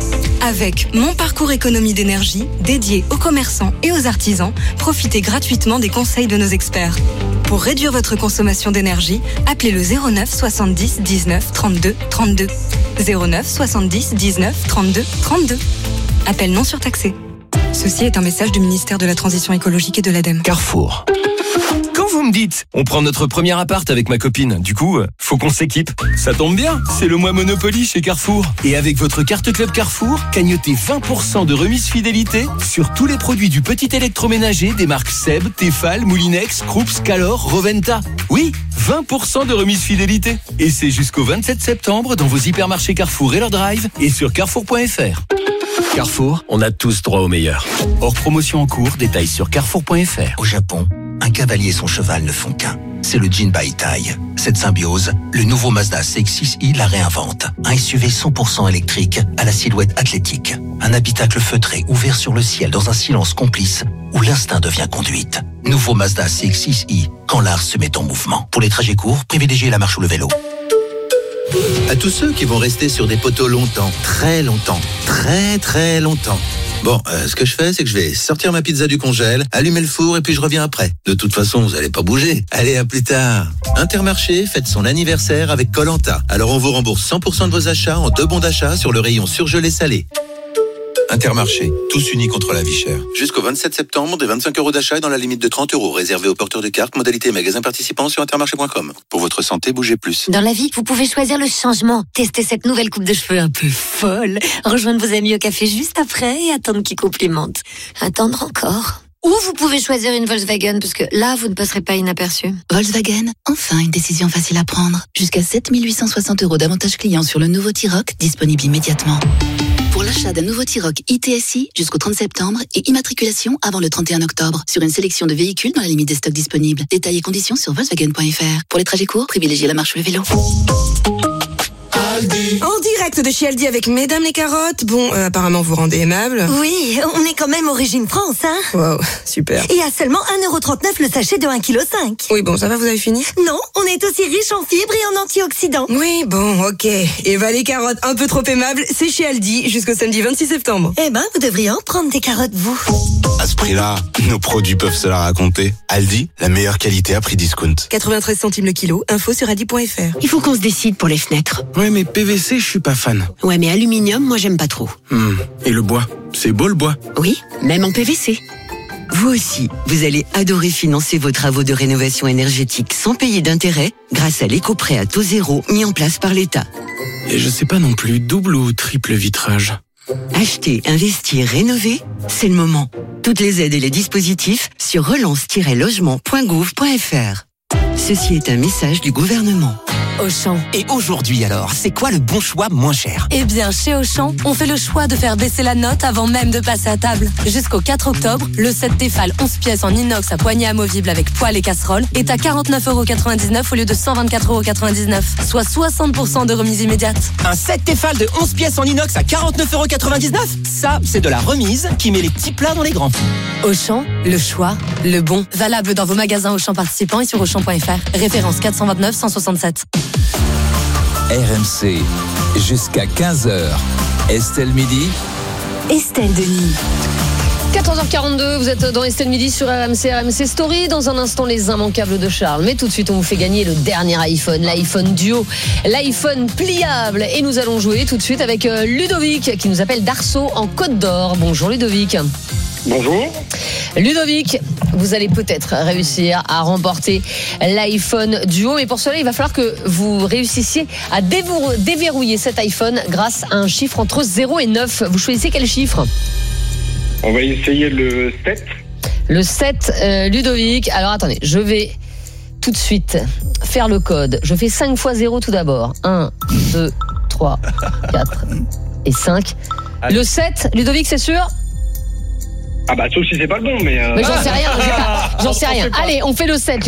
S25: Avec Mon Parcours Économie d'énergie, dédié aux commerçants et aux artisans, profitez gratuitement des conseils de nos experts. Pour réduire votre consommation d'énergie, appelez le zéro neuf soixante-dix dix-neuf trente-deux trente-deux. zéro neuf soixante-dix dix-neuf trente-deux trente-deux. Appel non surtaxé. Ceci est un message du ministère de la Transition écologique et de l'ADEME.
S1: Carrefour.
S15: Quand vous me dites, on prend notre premier appart avec ma copine, du coup, faut qu'on s'équipe. Ça tombe bien, c'est le mois Monopoly chez Carrefour. Et avec votre carte Club Carrefour, cagnotez vingt pour cent de remise fidélité sur tous les produits du petit électroménager des marques Seb, Tefal, Moulinex, Krups, Calor, Roventa. Oui, vingt pour cent de remise fidélité. Et c'est jusqu'au vingt-sept septembre dans vos hypermarchés Carrefour et leur drive et sur carrefour point f r.
S21: Carrefour, on a tous droit au meilleur.
S15: Hors promotion en cours, détails sur carrefour point f r.
S1: Au Japon, un cavalier et son cheval ne font qu'un. C'est le Jinbaitai. Cette symbiose, le nouveau Mazda C X six i la réinvente. Un S U V cent pour cent électrique à la silhouette athlétique. Un habitacle feutré ouvert sur le ciel dans un silence complice où l'instinct devient conduite. Nouveau Mazda C X six i, quand l'art se met en mouvement. Pour les trajets courts, privilégiez la marche ou le vélo.
S21: À tous ceux qui vont rester sur des poteaux longtemps, très longtemps, très très longtemps. Bon, euh, ce que je fais, c'est que je vais sortir ma pizza du congèle, allumer le four et puis je reviens après. De toute façon, vous allez pas bouger. Allez, à plus tard. Intermarché fête son anniversaire avec Koh-Lanta. Alors on vous rembourse cent pour cent de vos achats en deux bons d'achat sur le rayon surgelé salé. Intermarché, tous unis contre la vie chère. Jusqu'au vingt-sept septembre, des vingt-cinq euros d'achat et dans la limite de trente euros, réservé aux porteurs de cartes, modalité magasin participant sur intermarché point com. Pour votre santé, bougez plus.
S11: Dans la vie, vous pouvez choisir le changement. Tester cette nouvelle coupe de cheveux un peu folle. Rejoindre vos amis au café juste après et attendre qu'ils complimentent. Attendre encore. Ou vous pouvez choisir une Volkswagen, parce que là, vous ne passerez pas inaperçu.
S12: Volkswagen, enfin une décision facile à prendre. Jusqu'à sept mille huit cent soixante euros d'avantages clients sur le nouveau T-Roc, disponible immédiatement. Pour l'achat d'un nouveau T-Roc I T S I jusqu'au trente septembre et immatriculation avant le trente et un octobre sur une sélection de véhicules dans la limite des stocks disponibles. Détails et conditions sur volkswagen point f r. Pour les trajets courts, privilégiez la marche ou le vélo.
S26: En direct
S7: direct de chez Aldi avec Mesdames les carottes. Bon, euh, apparemment vous rendez aimable. Bon, euh, apparemment vous rendez aimable.
S13: Oui, on est quand même Origine France, hein.
S7: Wow, super.
S13: Et à seulement un euro trente-neuf le sachet de un virgule cinq kilos.
S7: Oui, bon, ça va, vous avez fini?
S13: Non, on est aussi riche en fibres et en antioxydants.
S7: Oui, bon, ok. Eva les carottes un peu trop aimables, c'est chez Aldi jusqu'au samedi vingt-six septembre.
S13: Eh ben, vous devriez en prendre des carottes, vous.
S16: À ce prix-là, nos produits peuvent se la raconter. Aldi, la meilleure qualité à prix discount.
S7: quatre-vingt-treize centimes le kilo, info sur aldi point f r.
S17: Il faut qu'on se décide pour les fenêtres.
S16: Ouais, mais P V C, je suis pas fan.
S17: Ouais, mais aluminium, moi j'aime pas trop.
S16: Hmm. Et le bois? C'est beau le bois?
S17: Oui, même en P V C.
S18: Vous aussi, vous allez adorer financer vos travaux de rénovation énergétique sans payer d'intérêt grâce à l'éco-prêt à taux zéro mis en place par l'État.
S16: Et je sais pas non plus, double ou triple vitrage?
S18: Acheter, investir, rénover, c'est le moment. Toutes les aides et les dispositifs sur relance tiret logement point gouv point f r. Ceci est un message du gouvernement.
S22: Auchan. Et aujourd'hui alors, c'est quoi le bon choix moins cher?
S8: Eh bien, chez Auchan, on fait le choix de faire baisser la note avant même de passer à table. Jusqu'au quatre octobre, le set Tefal onze pièces en inox à poignée amovible avec poêle et casserole est à quarante-neuf euros quatre-vingt-dix-neuf au lieu de cent vingt-quatre euros quatre-vingt-dix-neuf, soit soixante pour cent de remise immédiate.
S22: Un set Tefal de onze pièces en inox à quarante-neuf euros quatre-vingt-dix-neuf? Ça, c'est de la remise qui met les petits plats dans les grands.
S8: Auchan, le choix, le bon. Valable dans vos magasins Auchan participants et sur auchan point f r. Référence quatre cent vingt-neuf cent soixante-sept.
S3: R M C, jusqu'à quinze heures. Estelle Midi.
S13: Estelle Denis.
S14: quatorze heures quarante-deux, vous êtes dans Estelle Midi sur R M C, R M C Story. Dans un instant, les immanquables de Charles. Mais tout de suite, on vous fait gagner le dernier iPhone, l'iPhone Duo, l'iPhone pliable. Et nous allons jouer tout de suite avec Ludovic, qui nous appelle d'Arceau en Côte d'Or. Bonjour Ludovic.
S26: Bonjour.
S14: Ludovic, vous allez peut-être réussir à remporter l'iPhone Duo, mais pour cela, il va falloir que vous réussissiez à déverrouiller cet iPhone grâce à un chiffre entre zéro et neuf. Vous choisissez quel chiffre?
S26: On va essayer le sept.
S14: Le sept, euh, Ludovic. Alors attendez, je vais tout de suite faire le code. Je fais cinq fois zéro tout d'abord. un, deux, trois, quatre et cinq. Allez. Le sept, Ludovic, c'est sûr?
S26: Ah bah sauf si c'est pas le bon, mais... Euh...
S14: mais j'en sais rien, j'ai pas, j'en sais rien. Allez, on fait le sept.